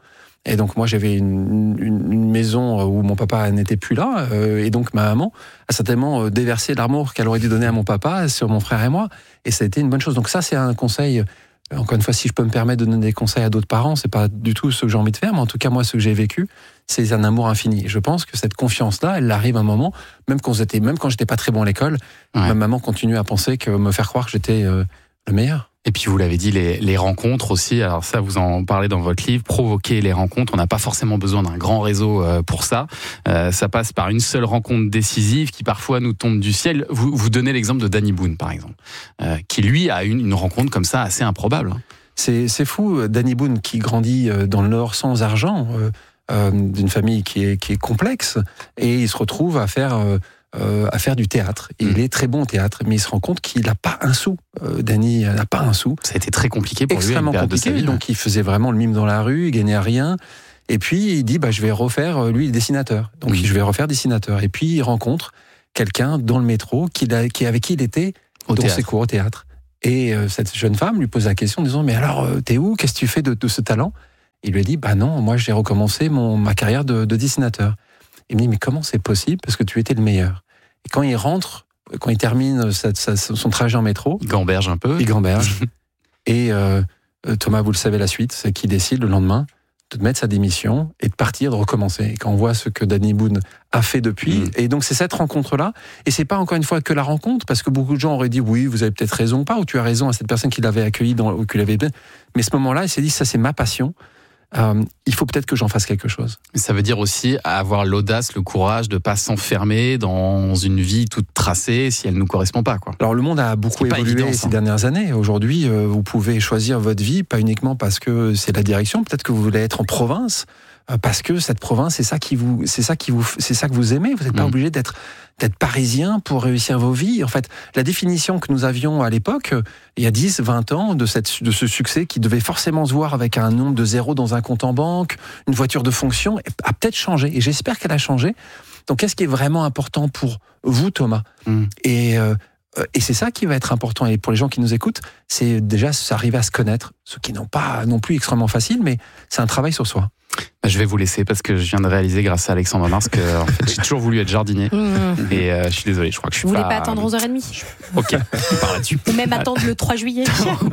Et donc moi j'avais une, une, une maison où mon papa n'était plus là, euh, et donc ma maman a certainement déversé l'amour qu'elle aurait dû donner à mon papa sur mon frère et moi, et ça a été une bonne chose. Donc ça c'est un conseil, encore une fois, si je peux me permettre de donner des conseils à d'autres parents, c'est pas du tout ce que j'ai envie de faire, mais en tout cas moi ce que j'ai vécu, c'est un amour infini. Et je pense que cette confiance-là, elle arrive à un moment, même quand j'étais, même quand j'étais pas très bon à l'école, ouais. ma maman continue à penser que me faire croire que j'étais euh, le meilleur. Et puis vous l'avez dit, les, les rencontres aussi, alors ça vous en parlez dans votre livre, provoquer les rencontres, on n'a pas forcément besoin d'un grand réseau pour ça, euh, ça passe par une seule rencontre décisive qui parfois nous tombe du ciel. Vous, vous donnez l'exemple de Danny Boone par exemple, euh, qui lui a une, une rencontre comme ça assez improbable. C'est, c'est fou, Danny Boone qui grandit dans le Nord sans argent, euh, euh, d'une famille qui est, qui est complexe, et il se retrouve à faire... Euh, Euh, à faire du théâtre. Et mmh. il est très bon au théâtre, mais il se rend compte qu'il n'a pas un sou. Euh, Danny n'a pas un sou. Ça a été très compliqué pour Extrêmement lui. Extrêmement compliqué. De sa vie, donc il faisait vraiment le mime dans la rue, il gagnait rien. Et puis il dit, bah, je vais refaire, lui, le dessinateur. Donc mmh. je vais refaire dessinateur. Et puis il rencontre quelqu'un dans le métro qui, qui, avec qui il était au dans théâtre. ses cours au théâtre. Et euh, cette jeune femme lui pose la question en disant, mais alors, euh, t'es où? Qu'est-ce que tu fais de, de ce talent? Il lui a dit, bah non, moi j'ai recommencé mon, ma carrière de, de dessinateur. Il me dit, mais comment c'est possible? Parce que tu étais le meilleur. Et quand il rentre, quand il termine sa, sa, son trajet en métro... Il gamberge un peu. Il gamberge. Et euh, Thomas, vous le savez la suite, c'est qu'il décide le lendemain de mettre sa démission et de partir, de recommencer. Et quand on voit ce que Danny Boone a fait depuis... Mmh. Et donc c'est cette rencontre-là. Et c'est pas encore une fois que la rencontre, parce que beaucoup de gens auraient dit, oui, vous avez peut-être raison ou pas, ou tu as raison à cette personne qui l'avait accueilli, dans, ou qui l'avait... Mais ce moment-là, il s'est dit, ça c'est ma passion. Euh, il faut peut-être que j'en fasse quelque chose. Ça veut dire aussi avoir l'audace, le courage de ne pas s'enfermer dans une vie toute tracée si elle ne nous correspond pas, quoi. Alors le monde a beaucoup évolué évident, ces dernières années. Aujourd'hui, euh, vous pouvez choisir votre vie, pas uniquement parce que c'est la direction, peut-être que vous voulez être en province, euh, parce que cette province, c'est ça qui vous, c'est ça qui vous, c'est ça que vous aimez. Vous n'êtes pas mmh. obligé d'être d'être parisien pour réussir vos vies. En fait, la définition que nous avions à l'époque, il y a dix, vingt ans, de, cette, de ce succès qui devait forcément se voir avec un nombre de zéros dans un compte en banque, une voiture de fonction, a peut-être changé. Et j'espère qu'elle a changé. Donc, qu'est-ce qui est vraiment important pour vous, Thomas ? mmh. Et... Euh, Et c'est ça qui va être important. Et pour les gens qui nous écoutent, c'est déjà arriver à se connaître, ceux qui n'ont pas non plus extrêmement facile, mais c'est un travail sur soi. Je vais vous laisser parce que je viens de réaliser grâce à Alexandre Mars que en fait, j'ai toujours voulu être jardinier. Mmh. Et euh, je suis désolé, je crois que je suis vous pas... Vous voulez pas attendre onze heures trente? Ok, on part là-dessus. Ou même attendre le trois juillet.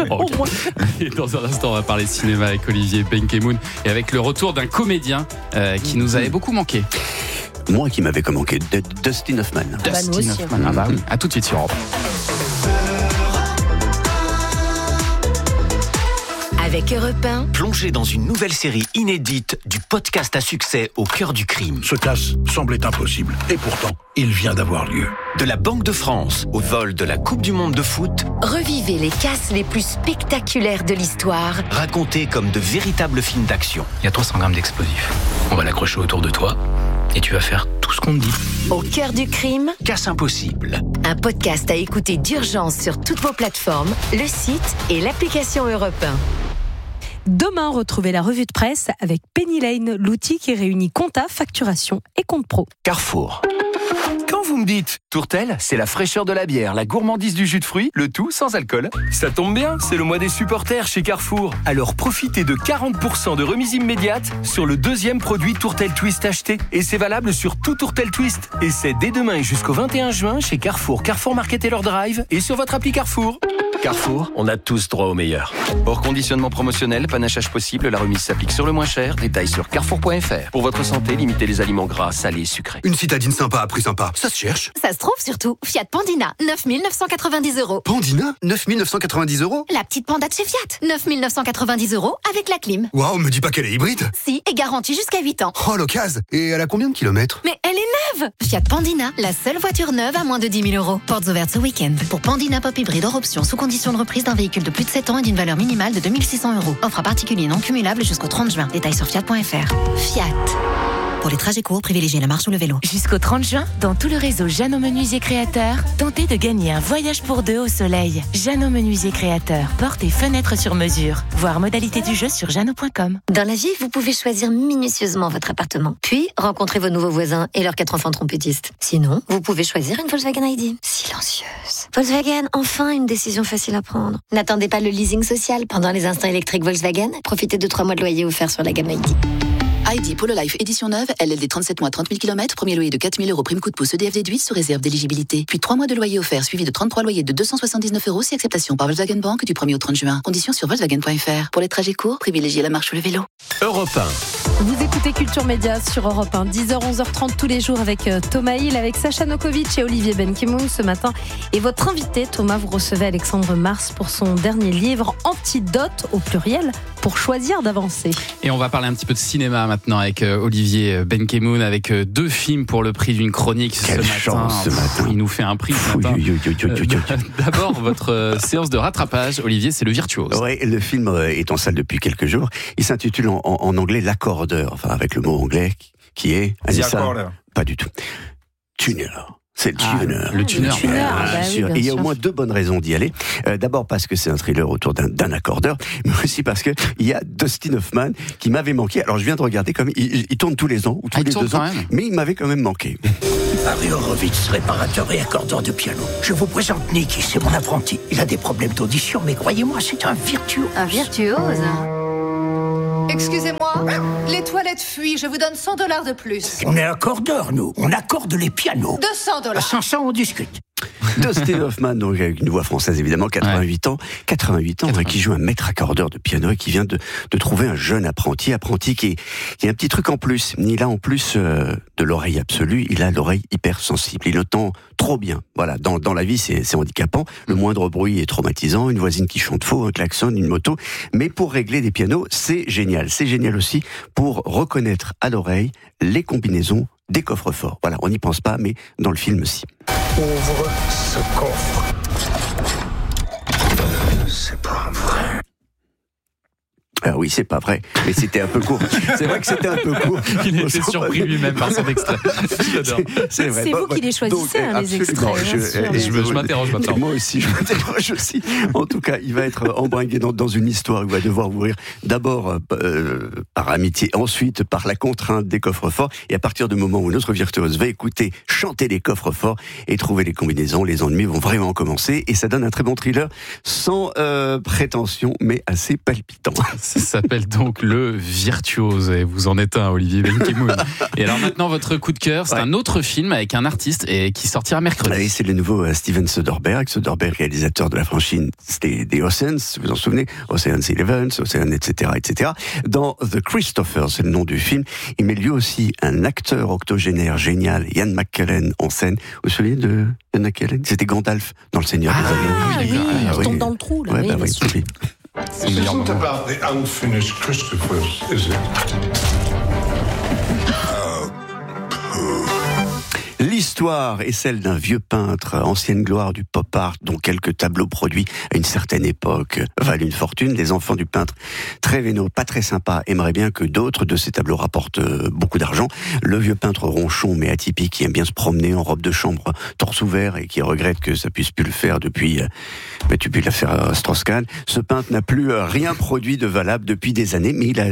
Okay. Et dans un instant, on va parler cinéma avec Olivier Benkemoun et avec le retour d'un comédien euh, qui nous avait beaucoup manqué. Moi qui m'avais manqué, Dustin Hoffman. Ah bah Dustin Hoffman, ah bah oui. À tout de suite sur Europe. Avec Europe un, plongé dans une nouvelle série inédite du podcast à succès au cœur du crime. Ce casse semblait impossible, et pourtant, il vient d'avoir lieu. De la Banque de France au vol de la Coupe du Monde de foot, revivez les casses les plus spectaculaires de l'histoire, racontés comme de véritables films d'action. Il y a trois cents grammes d'explosifs. On va l'accrocher autour de toi, et tu vas faire tout ce qu'on te dit. Au cœur du crime, Casse impossible. Un podcast à écouter d'urgence sur toutes vos plateformes, le site et l'application Europe un. Demain, retrouvez la revue de presse avec Penny Lane, l'outil qui réunit compta, facturation et compte pro. Carrefour. Quand vous me dites Tourtel, c'est la fraîcheur de la bière, la gourmandise du jus de fruits, le tout sans alcool. Ça tombe bien, c'est le mois des supporters chez Carrefour. Alors profitez de quarante pour cent de remise immédiate sur le deuxième produit Tourtel Twist acheté. Et c'est valable sur tout Tourtel Twist. Et c'est dès demain et jusqu'au vingt et un juin chez Carrefour, Carrefour Market et leur drive et sur votre appli Carrefour. Carrefour, on a tous droit au meilleur. Hors conditionnement promotionnel, panachage possible, la remise s'applique sur le moins cher. Détails sur carrefour point f r. Pour votre santé, limitez les aliments gras, salés et sucrés. Une citadine sympa à prix sympa, ça se cherche. Ça se trouve surtout. Fiat Pandina, neuf mille neuf cent quatre-vingt-dix euros. Pandina, neuf mille neuf cent quatre-vingt-dix euros. La petite panda de chez Fiat, neuf mille neuf cent quatre-vingt-dix euros avec la clim. Waouh, me dis pas qu'elle est hybride. Si, et garantie jusqu'à huit ans. Oh, l'occasion. Et elle a combien de kilomètres? Mais elle est neuve. Fiat Pandina, la seule voiture neuve à moins de dix mille euros. Portes ouvertes ce week-end. Pour Pandina Pop Hybride hors option, sous condition de reprise d'un véhicule de plus de sept ans et d'une valeur minimale de deux mille six cents euros. Offre à particulier non cumulable jusqu'au trente juin. Détails sur fiat point f r. Fiat. Pour les trajets courts, privilégiez la marche ou le vélo. Jusqu'au trente juin, dans tout le réseau Jeannot Menuisier Créateur, tentez de gagner un voyage pour deux au soleil. Jeannot Menuisier Créateur, portes et fenêtres sur mesure. Voir modalité du jeu sur jeannot point com. Dans la vie, vous pouvez choisir minutieusement votre appartement. Puis, rencontrer vos nouveaux voisins et leurs quatre enfants trompettistes. Sinon, vous pouvez choisir une Volkswagen I D. Silencieuse. Volkswagen, enfin une décision facile à prendre. N'attendez pas le leasing social pendant les instants électriques Volkswagen. Profitez de trois mois de loyer offerts sur la gamme I D. Heidi Polo Life édition neuve, L L D trente-sept mois, trente mille kilomètres, premier loyer de quatre mille euros, prime coup de pouce E D F déduit sous réserve d'éligibilité. Puis trois mois de loyer offert suivi de trente-trois loyers de deux cent soixante-dix-neuf euros si acceptation par Volkswagen Bank du premier au trente juin. Conditions sur Volkswagen point F R. Pour les trajets courts, privilégiez la marche ou le vélo. Europe un. Vous écoutez Culture Média sur Europe un, dix heures, onze heures trente tous les jours avec Thomas Hill, avec Sacha Nokovic et Olivier Benkemoun ce matin. Et votre invité, Thomas, vous recevez Alexandre Mars pour son dernier livre, Antidote au pluriel, pour choisir d'avancer. Et on va parler un petit peu de cinéma maintenant avec Olivier Benkemoun, avec deux films pour le prix d'une chronique. Quelle ce matin. chance ce matin. Il nous fait un prix ce matin. Euh, D'abord, votre séance de rattrapage, Olivier, c'est Le Virtuose. Oui, le film est en salle depuis quelques jours. Il s'intitule en, en anglais L'accordeur, enfin avec le mot anglais qui est... Anissa, pas du tout. Tuner. C'est le tuner. Ah, le tuner. Le tuner, Bah bien oui, sûr. bien Et il y a sûr. au moins deux bonnes raisons d'y aller. Euh, D'abord parce que c'est un thriller autour d'un d'un accordeur, mais aussi parce que il y a Dustin Hoffman qui m'avait manqué. Alors je viens de regarder comme il, il tourne tous les ans ou tous Ah, il les tourne deux ans, quand même. mais il m'avait quand même manqué. Harry Horowitz, réparateur et accordeur de piano. Je vous présente Nicky, c'est mon apprenti. Il a des problèmes d'audition, mais croyez-moi, c'est un virtuose. Un virtuose. Excusez-moi, les toilettes fuient, je vous donne cent dollars de plus. On est accordeurs, nous. On accorde les pianos. deux cents dollars. À cinq cents, on discute. Dustin Hoffman, donc avec une voix française évidemment, quatre-vingt-huit ans, quatre-vingt-huit ans, qui joue un maître accordeur de piano et qui vient de, de trouver un jeune apprenti, apprenti qui, est, qui a un petit truc en plus. Il a en plus euh, de l'oreille absolue, il a l'oreille hypersensible. Il entend trop bien. Voilà, dans, dans la vie c'est, c'est handicapant. Le moindre bruit est traumatisant, une voisine qui chante faux, un klaxon, une moto. Mais pour régler des pianos, c'est génial. C'est génial aussi pour reconnaître à l'oreille les combinaisons des coffres forts. Voilà, on n'y pense pas, mais dans le film aussi. Ouvre ce coffre. C'est pas vrai. Ah oui, c'est pas vrai, mais c'était un peu court. C'est vrai que c'était un peu court. Il était surpris lui-même par son extrait. J'adore. C'est, vrai. C'est Bon, vous qui les choisissez, donc, hein, les absolument. extraits. Je, bien sûr. et Je me- je m'interroge maintenant. Moi aussi, je m'interroge aussi. En tout cas, il va être embringué dans, dans une histoire. Il va devoir ouvrir d'abord euh, par amitié, ensuite par la contrainte des coffres forts. Et à partir du moment où notre virtuose va écouter chanter les coffres forts et trouver les combinaisons, les ennuis vont vraiment commencer. Et ça donne un très bon thriller sans euh, prétention, mais assez palpitant. Ça s'appelle donc Le Virtuose et vous en êtes un, Olivier Benkemoun. Et alors maintenant votre coup de cœur, c'est Ouais. un autre film avec un artiste et qui sortira mercredi. Et c'est le nouveau euh, Steven Soderbergh, Soderbergh réalisateur de la franchise des, des Oceans, vous vous en souvenez, Ocean's Eleven, Ocean, et cetera, et cetera. Dans The Christophers, c'est le nom du film, il met lui aussi un acteur octogénaire génial, Ian McKellen, en scène. Vous vous souvenez de Ian McKellen? C'était Gandalf dans Le Seigneur Ah des Anneaux. oui, d'accord. il Ah, oui. tombe dans le trou, là. Ouais, oui, bah bien oui, sûr. oui. Son meilleur moment. about the unfinished Christophers, is it? L'histoire est celle d'un vieux peintre, ancienne gloire du pop art, dont quelques tableaux produits à une certaine époque valent une fortune. Les enfants du peintre, très vénaux, pas très sympas, aimeraient bien que d'autres de ces tableaux rapportent beaucoup d'argent. Le vieux peintre ronchon mais atypique, qui aime bien se promener en robe de chambre, torse ouvert, et qui regrette que ça puisse plus le faire depuis, bah, depuis l'affaire Strauss-Kahn. Ce peintre n'a plus rien produit de valable depuis des années, mais il a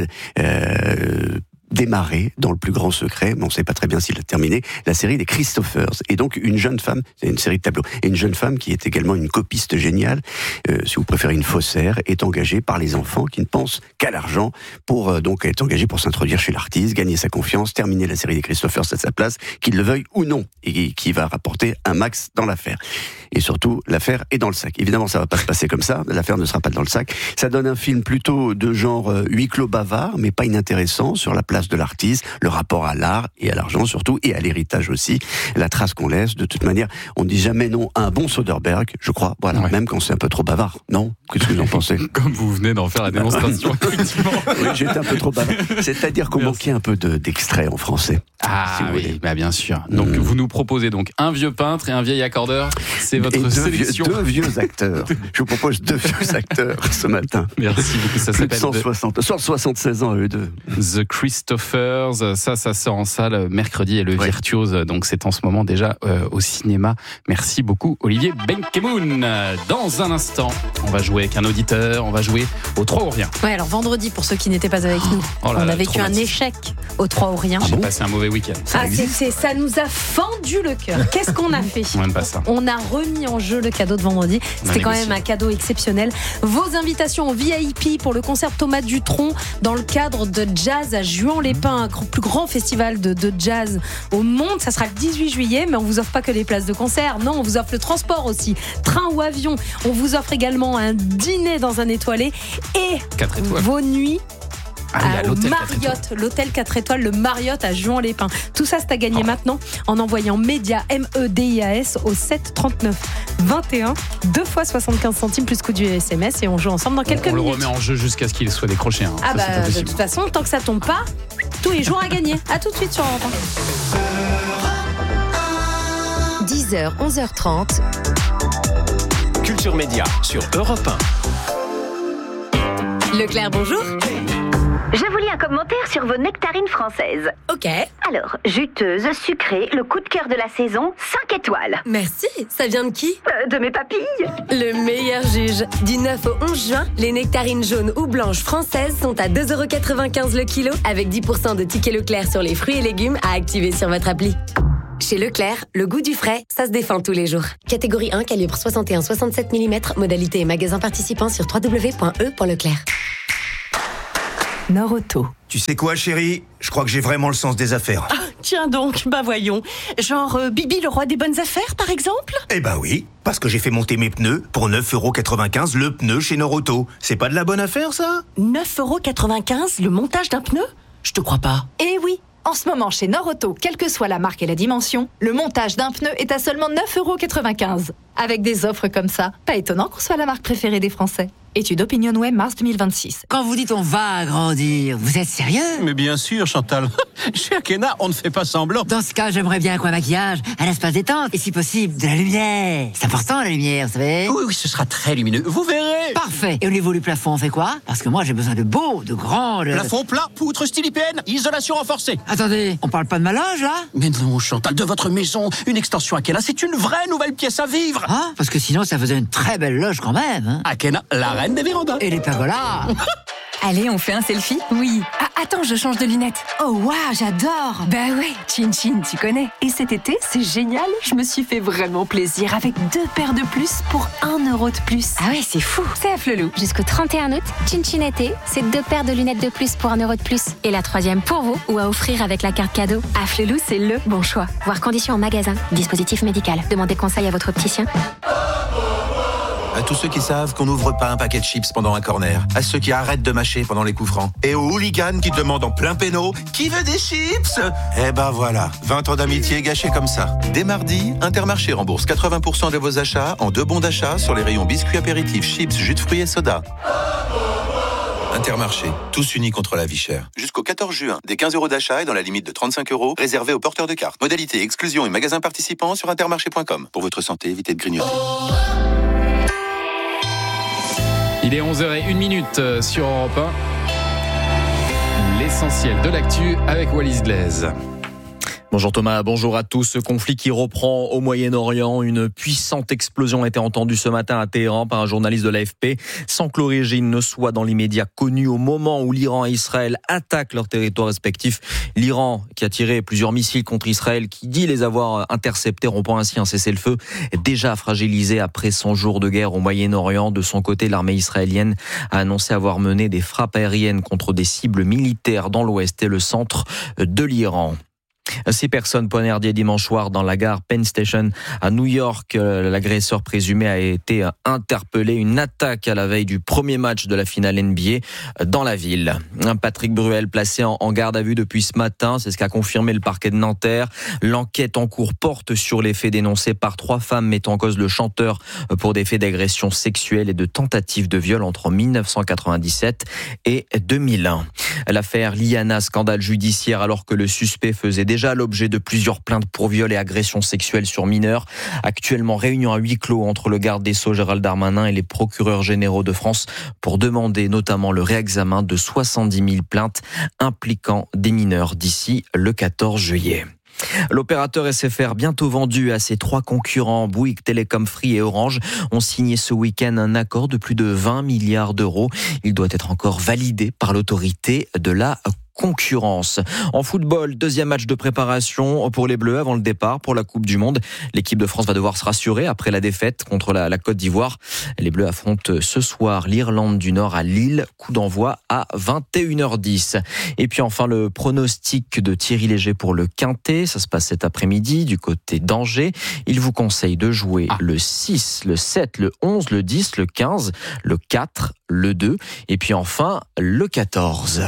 euh, démarré dans le plus grand secret, mais on ne sait pas très bien s'il a terminé, la série des Christophers. Et donc une jeune femme, c'est une série de tableaux, et une jeune femme qui est également une copiste géniale, euh, si vous préférez une faussaire, est engagée par les enfants qui ne pensent qu'à l'argent, pour euh, donc être engagée pour s'introduire chez l'artiste, gagner sa confiance, terminer la série des Christophers à sa place, qu'il le veuille ou non, et qui va rapporter un max dans l'affaire. Et surtout, l'affaire est dans le sac. Évidemment, ça va pas se passer comme ça, l'affaire ne sera pas dans le sac. Ça donne un film plutôt de genre euh, huis clos bavard, mais pas inintéressant, sur la place de l'artiste, le rapport à l'art et à l'argent surtout, et à l'héritage aussi, la trace qu'on laisse. De toute manière, on ne dit jamais non à un bon Soderbergh, je crois, voilà, ouais. Même quand c'est un peu trop bavard. Non? Qu'est-ce que vous en pensez? Comme vous venez d'en faire la démonstration, effectivement. Oui, j'étais un peu trop bavard. C'est-à-dire qu'on manquait un peu de, d'extrait en français. Ah si oui, bah bien sûr. Donc mmh. vous nous proposez donc un vieux peintre et un vieil accordeur. C'est votre et deux sélection. Vieux, deux vieux acteurs. Je vous propose deux vieux acteurs ce matin. Merci beaucoup. Ça Plus s'appelle cent soixante, cent soixante-seize ans eux deux. The Christophers. Ça, ça sort en salle mercredi et le ouais. Virtuose. Donc c'est en ce moment déjà euh, au cinéma. Merci beaucoup Olivier Benkemoun. Dans un instant, on va jouer avec un auditeur. On va jouer au trois ou rien. Ouais, alors vendredi pour ceux qui n'étaient pas avec nous, oh là on là, a vécu un échec au trois ou rien. J'ai passé un mauvais week-end. Ça, ah, c'est, c'est, ça nous a fendu le cœur. Qu'est-ce qu'on a fait? On n'aime pas ça. On a remis en jeu le cadeau de vendredi. C'était quand même un cadeau exceptionnel. Vos invitations en V I P pour le concert Thomas Dutronc dans le cadre de Jazz à Juan Juan-les-Pins, plus grand festival de, de jazz au monde. Ça sera le dix-huit juillet, mais on vous offre pas que les places de concert. Non, on vous offre le transport aussi, train ou avion. On vous offre également un dîner dans un étoilé et vos nuits. Ah, il y a au l'hôtel Marriott, l'hôtel quatre étoiles, le Marriott à Juan-les-Pins. Tout ça, c'est à gagner oh. maintenant en envoyant MEDIA, M E D I A S au sept trente-neuf vingt et un, deux fois soixante-quinze centimes plus coût du S M S et on joue ensemble dans quelques on, on minutes. On le remet en jeu jusqu'à ce qu'il soit décroché. Hein. Ah ça, bah de toute façon, tant que ça tombe pas, tous les jours à gagner. À tout de suite sur Europe un. dix heures, onze heures trente. Culture Média sur Europe un. Leclerc, bonjour. Je vous lis un commentaire sur vos nectarines françaises. Ok. Alors, juteuse, sucrée, le coup de cœur de la saison, cinq étoiles. Merci. Ça vient de qui ? euh, De mes papilles. Le meilleur juge. Du neuf au onze juin, les nectarines jaunes ou blanches françaises sont à deux euros quatre-vingt-quinze le kilo, avec dix pour cent de tickets Leclerc sur les fruits et légumes à activer sur votre appli. Chez Leclerc, le goût du frais, ça se défend tous les jours. Catégorie un, calibre soixante et un virgule soixante-sept millimètres, modalité et magasin participant sur w w w point e point leclerc. Nord-Auto. Tu sais quoi, chérie ? Je crois que j'ai vraiment le sens des affaires. Ah, tiens donc, bah voyons. Genre euh, Bibi le roi des bonnes affaires, par exemple ? Eh bah oui, parce que j'ai fait monter mes pneus pour neuf euros quatre-vingt-quinze le pneu chez Nord-Auto. C'est pas de la bonne affaire, ça ? neuf euros quatre-vingt-quinze le montage d'un pneu ? Je te crois pas. Eh oui. En ce moment, chez Nord-Auto, quelle que soit la marque et la dimension, le montage d'un pneu est à seulement neuf euros quatre-vingt-quinze. Avec des offres comme ça, pas étonnant qu'on soit la marque préférée des Français. Étude OpinionWay, mars deux mille vingt-six. Quand vous dites on va agrandir, vous êtes sérieux ? Mais bien sûr, Chantal. Chez Akena, on ne fait pas semblant. Dans ce cas, j'aimerais bien un coin maquillage, un espace détente, et si possible, de la lumière. C'est important, la lumière, vous savez ? Oui, oui, ce sera très lumineux. Vous verrez. Parfait. Et au niveau du plafond, on fait quoi ? Parce que moi, j'ai besoin de beaux, de grands... De... Plafond plat, poutre style I P N, isolation renforcée. Attendez, on parle pas de ma loge, là ? Mais non, Chantal, de votre maison, une extension Akena, c'est une vraie nouvelle pièce à vivre. Ah, parce que sinon, ça faisait une très belle loge quand même. Hein. Akena, la reine des vérandas. Et les pergolas. Allez, on fait un selfie ? Oui. Ah, attends, je change de lunettes. Oh, waouh, j'adore. Bah ouais, Chin Chin, tu connais. Et cet été, c'est génial. Je me suis fait vraiment plaisir avec deux paires de plus pour un euro de plus. Ah ouais, c'est fou. C'est à Flelou. Jusqu'au trente et un août, Chin Chin été, c'est deux paires de lunettes de plus pour un euro de plus. Et la troisième pour vous ou à offrir avec la carte cadeau. À Flelou, c'est le bon choix. Voir conditions en magasin. Dispositif médical. Demandez conseil à votre opticien. À tous ceux qui savent qu'on n'ouvre pas un paquet de chips pendant un corner. À ceux qui arrêtent de mâcher pendant les coups francs. Et aux hooligans qui demandent en plein péno « Qui veut des chips ?» Eh ben voilà, vingt ans d'amitié gâchés comme ça. Dès mardi, Intermarché rembourse quatre-vingts pour cent de vos achats en deux bons d'achat sur les rayons biscuits apéritifs, chips, jus de fruits et soda. Intermarché, tous unis contre la vie chère. Jusqu'au quatorze juin, des quinze euros d'achat et dans la limite de trente-cinq euros, réservés aux porteurs de cartes. Modalité, exclusion et magasins participants sur intermarché point com. Pour votre santé, évitez de grignoter. Il est onze heures zéro un sur Europe un. L'essentiel de l'actu avec Wallis Glaise. Bonjour Thomas, bonjour à tous. Ce conflit qui reprend au Moyen-Orient, une puissante explosion a été entendue ce matin à Téhéran par un journaliste de l'A F P, sans que l'origine ne soit dans l'immédiat connue. Au moment où l'Iran et Israël attaquent leurs territoires respectifs, l'Iran qui a tiré plusieurs missiles contre Israël, qui dit les avoir interceptés, rompant ainsi un cessez-le-feu déjà fragilisé après cent jours de guerre au Moyen-Orient. De son côté, l'armée israélienne a annoncé avoir mené des frappes aériennes contre des cibles militaires dans l'ouest et le centre de l'Iran. Six personnes poignardées dimanche soir dans la gare Penn Station à New York. L'agresseur présumé a été interpellé. Une attaque à la veille du premier match de la finale N B A dans la ville. Patrick Bruel placé en garde à vue depuis ce matin. C'est ce qu'a confirmé le parquet de Nanterre. L'enquête en cours porte sur les faits dénoncés par trois femmes mettant en cause le chanteur pour des faits d'agression sexuelle et de tentative de viol entre dix-neuf cent quatre-vingt-dix-sept et deux mille un. L'affaire Liana, scandale judiciaire alors que le suspect faisait déjà déjà l'objet de plusieurs plaintes pour viol et agression sexuelle sur mineurs. Actuellement, réunion à huis clos entre le garde des Sceaux Gérald Darmanin et les procureurs généraux de France pour demander notamment le réexamen de soixante-dix mille plaintes impliquant des mineurs d'ici le quatorze juillet. L'opérateur S F R, bientôt vendu à ses trois concurrents, Bouygues Telecom, Free et Orange, ont signé ce week-end un accord de plus de vingt milliards d'euros. Il doit être encore validé par l'autorité de la concurrence. En football, deuxième match de préparation pour les Bleus avant le départ pour la Coupe du Monde. L'équipe de France va devoir se rassurer après la défaite contre la, la Côte d'Ivoire. Les Bleus affrontent ce soir l'Irlande du Nord à Lille. Coup d'envoi à vingt et une heures dix. Et puis enfin, le pronostic de Thierry Léger pour le Quintet. Ça se passe cet après-midi du côté d'Angers. Il vous conseille de jouer ah. le six, le sept, le onze, le dix, le quinze, le quatre, le deux et puis enfin le quatorze.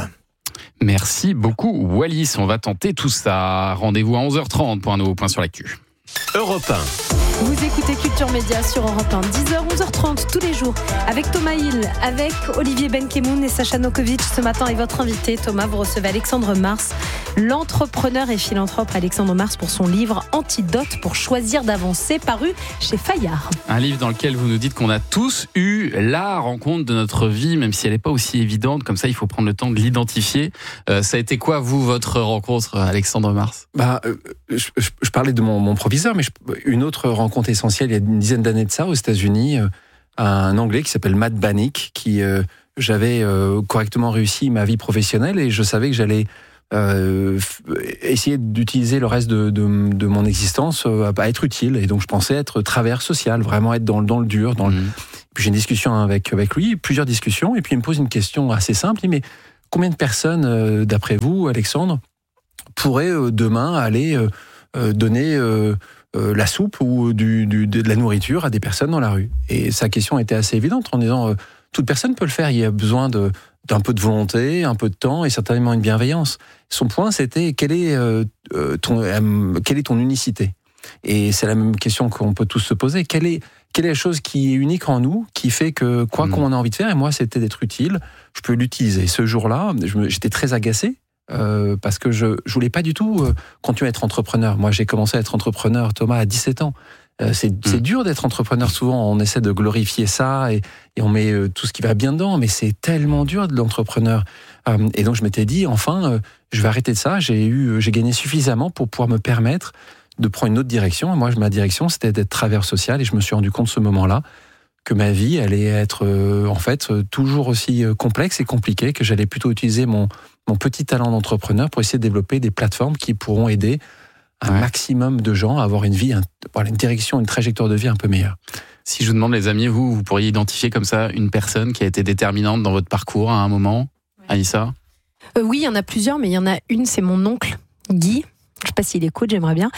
Merci beaucoup Wallis, on va tenter tout ça. Rendez-vous à onze heures trente pour un nouveau point sur l'actu. Europe un. Vous écoutez Culture Média sur Europe un, dix heures, onze heures trente tous les jours, avec Thomas Hill, avec Olivier Benkemoun et Sacha Nokovic. Ce matin est votre invité. Thomas, vous recevez Alexandre Mars, l'entrepreneur et philanthrope Alexandre Mars pour son livre Antidote pour choisir d'avancer, paru chez Fayard. Un livre dans lequel vous nous dites qu'on a tous eu la rencontre de notre vie, même si elle n'est pas aussi évidente, comme ça il faut prendre le temps de l'identifier. Euh, ça a été quoi, vous, votre rencontre, Alexandre Mars ? Bah, euh, je, je, je parlais de mon, mon proviseur, mais je, une autre rencontre compte essentiel il y a une dizaine d'années de ça aux États-Unis, euh, un Anglais qui s'appelle Matt Bannick, qui euh, j'avais euh, correctement réussi ma vie professionnelle et je savais que j'allais euh, essayer d'utiliser le reste de, de, de mon existence euh, à être utile, et donc je pensais être travailleur social, vraiment être dans, dans le dur. Dans le... mmh. Puis j'ai une discussion avec, avec lui, plusieurs discussions, et puis il me pose une question assez simple. Il me dit, mais combien de personnes, euh, d'après vous, Alexandre, pourraient euh, demain aller euh, euh, donner euh, Euh, la soupe ou du, du, de la nourriture à des personnes dans la rue? Et sa question était assez évidente en disant euh, toute personne peut le faire, il y a besoin de, d'un peu de volonté, un peu de temps et certainement une bienveillance. Son point, c'était quelle est, euh, ton, euh, quelle est ton unicité? Et c'est la même question qu'on peut tous se poser. Quelle est, quelle est la chose qui est unique en nous, qui fait que quoi mmh. qu'on a envie de faire, et moi c'était d'être utile, je peux l'utiliser. Ce jour-là, je me, j'étais très agacé. Euh, parce que je je voulais pas du tout euh, continuer à être entrepreneur. Moi, j'ai commencé à être entrepreneur, Thomas, à dix-sept ans. Euh, c'est mmh. c'est dur d'être entrepreneur. Souvent, on essaie de glorifier ça et, et on met euh, tout ce qui va bien dedans, mais c'est tellement dur de l'entrepreneur. Euh, et donc, je m'étais dit, enfin, euh, je vais arrêter de ça. J'ai eu, j'ai gagné suffisamment pour pouvoir me permettre de prendre une autre direction. Et moi, ma direction, c'était d'être travailleur social. Et je me suis rendu compte ce moment-là que ma vie allait être, euh, en fait, euh, toujours aussi euh, complexe et compliquée, que j'allais plutôt utiliser mon mon petit talent d'entrepreneur pour essayer de développer des plateformes qui pourront aider un ouais. maximum de gens à avoir une vie, un, une direction, une trajectoire de vie un peu meilleure. Si je vous demande, les amis, vous, vous pourriez identifier comme ça une personne qui a été déterminante dans votre parcours à un moment, ouais. Anissa ? euh, Oui, il y en a plusieurs, mais il y en a une, c'est mon oncle, Guy. Je ne sais pas s'il écoute, j'aimerais bien.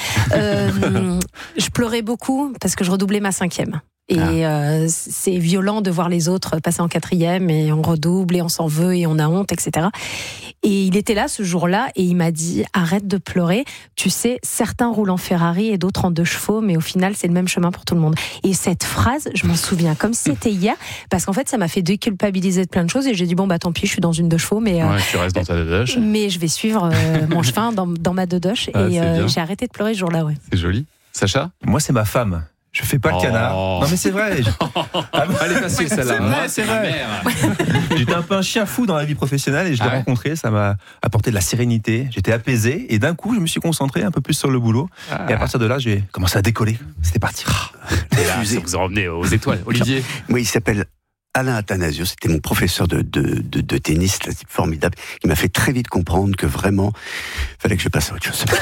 Euh, je pleurais beaucoup parce que je redoublais ma cinquième. Et ah. euh, c'est violent de voir les autres passer en quatrième et on redouble et on s'en veut et on a honte, et cetera. Et il était là ce jour-là et il m'a dit « Arrête de pleurer, tu sais, certains roulent en Ferrari et d'autres en deux chevaux, mais au final, c'est le même chemin pour tout le monde. » Et cette phrase, je m'en souviens comme si c'était hier, parce qu'en fait, ça m'a fait déculpabiliser de plein de choses et j'ai dit « Bon, bah tant pis, je suis dans une deux chevaux, mais, euh, ouais, tu restes dans ta dodoche. Mais je vais suivre euh, mon chemin dans, dans ma dodoche. Ah, » Et euh, j'ai arrêté de pleurer ce jour-là. Ouais. C'est joli. Sacha ? Moi, c'est ma femme. Je fais pas oh. le canard. Non mais c'est vrai. Ah, elle est facile celle-là. C'est vrai, c'est vrai. J'étais un peu un chien fou dans la vie professionnelle et je l'ai ah ouais. rencontré, ça m'a apporté de la sérénité. J'étais apaisé et d'un coup je me suis concentré un peu plus sur le boulot. Ah. Et à partir de là j'ai commencé à décoller. C'était parti. Et là, ça vous a emmené aux étoiles. Olivier. Oui, il s'appelle Alain Athanasio, c'était mon professeur de, de, de, de tennis, là, c'est formidable. Il m'a fait très vite comprendre que vraiment, fallait que je passe à autre chose.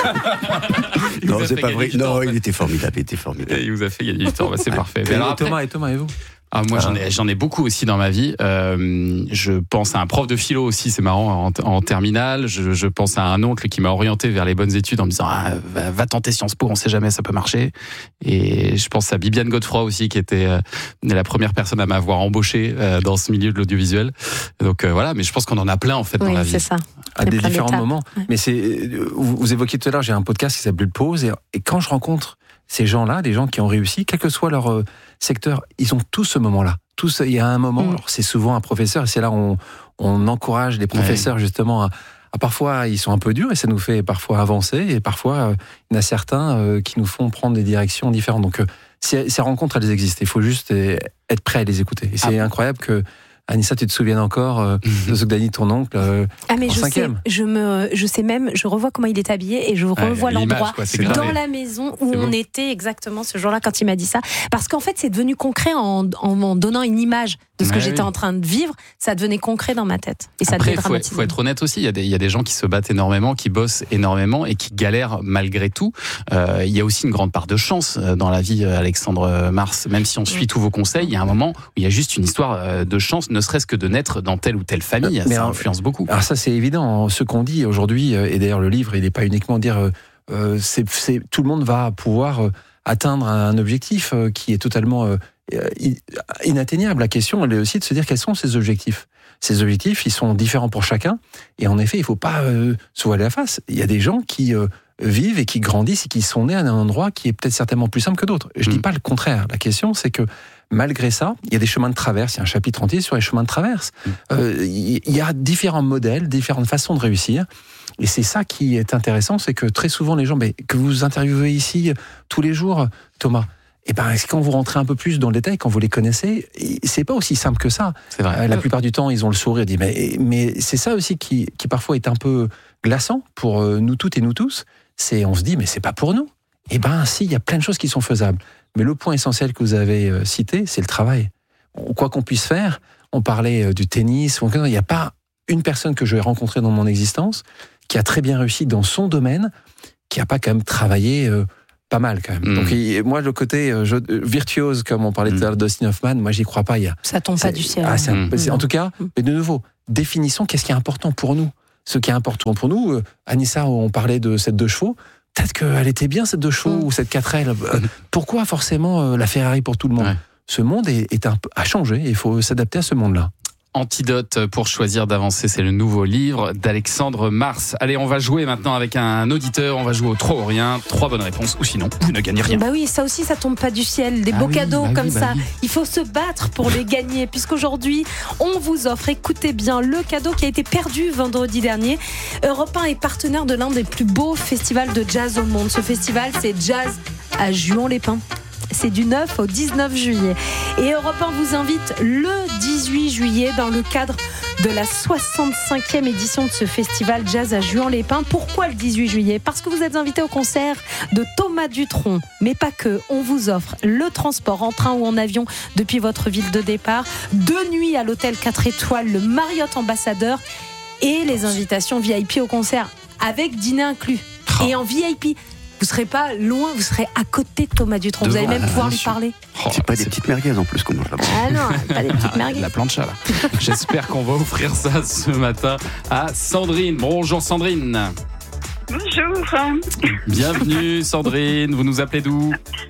Non, c'est pas vrai. Non, il était formidable, il était formidable. Il vous a fait gagner du temps, bah, c'est parfait. Et alors, Thomas, et Thomas, et vous ? Ah, moi, j'en ai, j'en ai beaucoup aussi dans ma vie. Euh, je pense à un prof de philo aussi, c'est marrant, en, en terminale. Je, je pense à un oncle qui m'a orienté vers les bonnes études en me disant ah, va, va tenter Sciences Po, on sait jamais, ça peut marcher. Et je pense à Bibiane Godefroy aussi, qui était euh, la première personne à m'avoir embauché euh, dans ce milieu de l'audiovisuel. Donc euh, voilà, mais je pense qu'on en a plein en fait oui, dans la vie. C'est ça. À des différents d'étapes. moments. Ouais. Mais c'est, vous, vous évoquiez tout à l'heure, j'ai un podcast qui s'appelle Pause, et, et quand je rencontre ces gens-là, des gens qui ont réussi, quel que soit leur euh, secteur, ils ont tous ce moment-là. Tous, il y a un moment, mmh. alors c'est souvent un professeur, et c'est là où on, on encourage les professeurs ouais. justement à, à parfois ils sont un peu durs et ça nous fait parfois avancer, et parfois euh, il y en a certains euh, qui nous font prendre des directions différentes. Donc euh, ces, ces rencontres, elles existent, il faut juste euh, être prêt à les écouter. Et c'est ah. incroyable que Anissa, tu te souviens encore euh, de ce que Dany, ton oncle, euh, ah mais en je cinquième. sais, je me, je sais même, je revois comment il est habillé et je revois Ouais, l'endroit quoi, c'est dans gravé. la maison où C'est on beau. était exactement ce jour-là quand il m'a dit ça. Parce qu'en fait, c'est devenu concret en, en, en donnant une image de ce que Ouais, j'étais oui. en train de vivre. Ça devenait concret dans ma tête et ça Après, devenait il faut, dramatique. faut être honnête aussi. Il y, a des, il y a des gens qui se battent énormément, qui bossent énormément et qui galèrent malgré tout. Euh, il y a aussi une grande part de chance euh, dans la vie, euh, Alexandre Mars. Même si on suit tous vos conseils, il y a un moment où il y a juste une histoire euh, de chance, ne serait-ce que de naître dans telle ou telle famille. Mais ça alors, influence beaucoup. Alors ça, c'est évident. Ce qu'on dit aujourd'hui, euh, et d'ailleurs le livre, il n'est pas uniquement dire euh, euh, c'est, c'est, tout le monde va pouvoir euh, atteindre un objectif euh, qui est totalement euh, inatteignable. La question, elle est aussi de se dire quels sont ces objectifs. Ces objectifs, ils sont différents pour chacun. Et en effet, il ne faut pas euh, se voiler la face. Il y a des gens qui euh, vivent et qui grandissent et qui sont nés à un endroit qui est peut-être certainement plus simple que d'autres. Je ne dis pas le contraire. La question, c'est que malgré ça, il y a des chemins de traverse. Il y a un chapitre entier sur les chemins de traverse. Euh, il y a différents modèles, différentes façons de réussir. Et c'est ça qui est intéressant, c'est que très souvent, les gens mais, que vous interviewez ici tous les jours, Thomas, et ben, quand vous rentrez un peu plus dans le détail, quand vous les connaissez, c'est pas aussi simple que ça. C'est vrai. Euh, la plupart du temps, ils ont le sourire, ils disent, mais, mais c'est ça aussi qui, qui parfois est un peu glaçant pour nous toutes et nous tous. C'est, on se dit, mais c'est pas pour nous. Eh ben, si, il y a plein de choses qui sont faisables. Mais le point essentiel que vous avez cité, c'est le travail. Quoi qu'on puisse faire, on parlait du tennis, il n'y a pas une personne que je vais rencontrer dans mon existence qui a très bien réussi dans son domaine, qui n'a pas quand même travaillé euh, pas mal quand même. Mmh. Donc et, moi, le côté euh, je, virtuose, comme on parlait tout à l'heure d'Austin Hoffman, moi, j'y crois pas. Il y a, ça tombe pas du ciel. Ah, c'est, mmh. c'est, en tout cas, mmh. mais de nouveau, définissons qu'est-ce qui est important pour nous. Ce qui est important pour nous, euh, Anissa, on parlait de cette deux chevaux, peut-être qu'elle était bien cette deux chevaux mmh. ou cette quatre L. Euh, pourquoi forcément euh, la Ferrari pour tout le monde ? Ouais. Ce monde est, est un peu, a changé et il faut s'adapter à ce monde-là. Antidote pour choisir d'avancer, c'est le nouveau livre d'Alexandre Mars. Allez, on va jouer maintenant avec un auditeur, on va jouer au trois ou rien, trois bonnes réponses, ou sinon, vous ne gagnez rien. Bah oui, ça aussi, ça tombe pas du ciel, des ah beaux oui, cadeaux bah comme oui, bah ça. Oui. Il faut se battre pour les gagner, puisqu'aujourd'hui, on vous offre, écoutez bien, le cadeau qui a été perdu vendredi dernier. Europe un est partenaire de l'un des plus beaux festivals de jazz au monde. Ce festival, c'est Jazz à Juan-les-Pins. C'est du neuf au dix-neuf juillet. Et Europe un vous invite le dix-huit juillet dans le cadre de la soixante-cinquième édition de ce festival Jazz à Juan-les-Pins. Pourquoi le dix-huit juillet ? Parce que vous êtes invité au concert de Thomas Dutronc. Mais pas que. On vous offre le transport en train ou en avion depuis votre ville de départ, deux nuits à l'hôtel quatre étoiles, le Marriott Ambassadeur et les invitations V I P au concert avec dîner inclus. Et en V I P. Vous ne serez pas loin, vous serez à côté de Thomas Dutronc. Vous allez même pouvoir lui parler. Oh, c'est pas des petites merguez en plus qu'on mange là-bas. Ah non, pas des petites merguez. La plancha là. J'espère qu'on va offrir ça ce matin à Sandrine. Bonjour Sandrine. Bonjour. Bienvenue Sandrine. Vous nous appelez d'où ?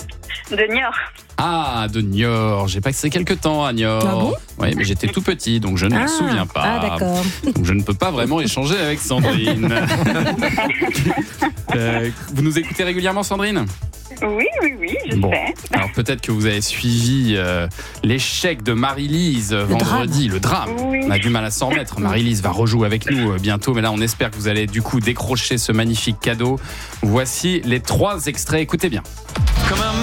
De Niort. Ah, de Niort. J'ai passé quelques temps à Niort. Ah bon ? Oui, mais j'étais tout petit, donc je ne ah, me souviens pas. Ah, d'accord. Donc je ne peux pas vraiment échanger avec Sandrine. euh, vous nous écoutez régulièrement, Sandrine ? Oui, oui, oui, je bon. sais. Alors peut-être que vous avez suivi euh, l'échec de Marie-Lise le vendredi, drame. le drame. Oui. On a du mal à s'en remettre. Marie-Lise va rejouer avec nous euh, bientôt, mais là on espère que vous allez du coup décrocher ce magnifique cadeau. Voici les trois extraits, écoutez bien. Comme un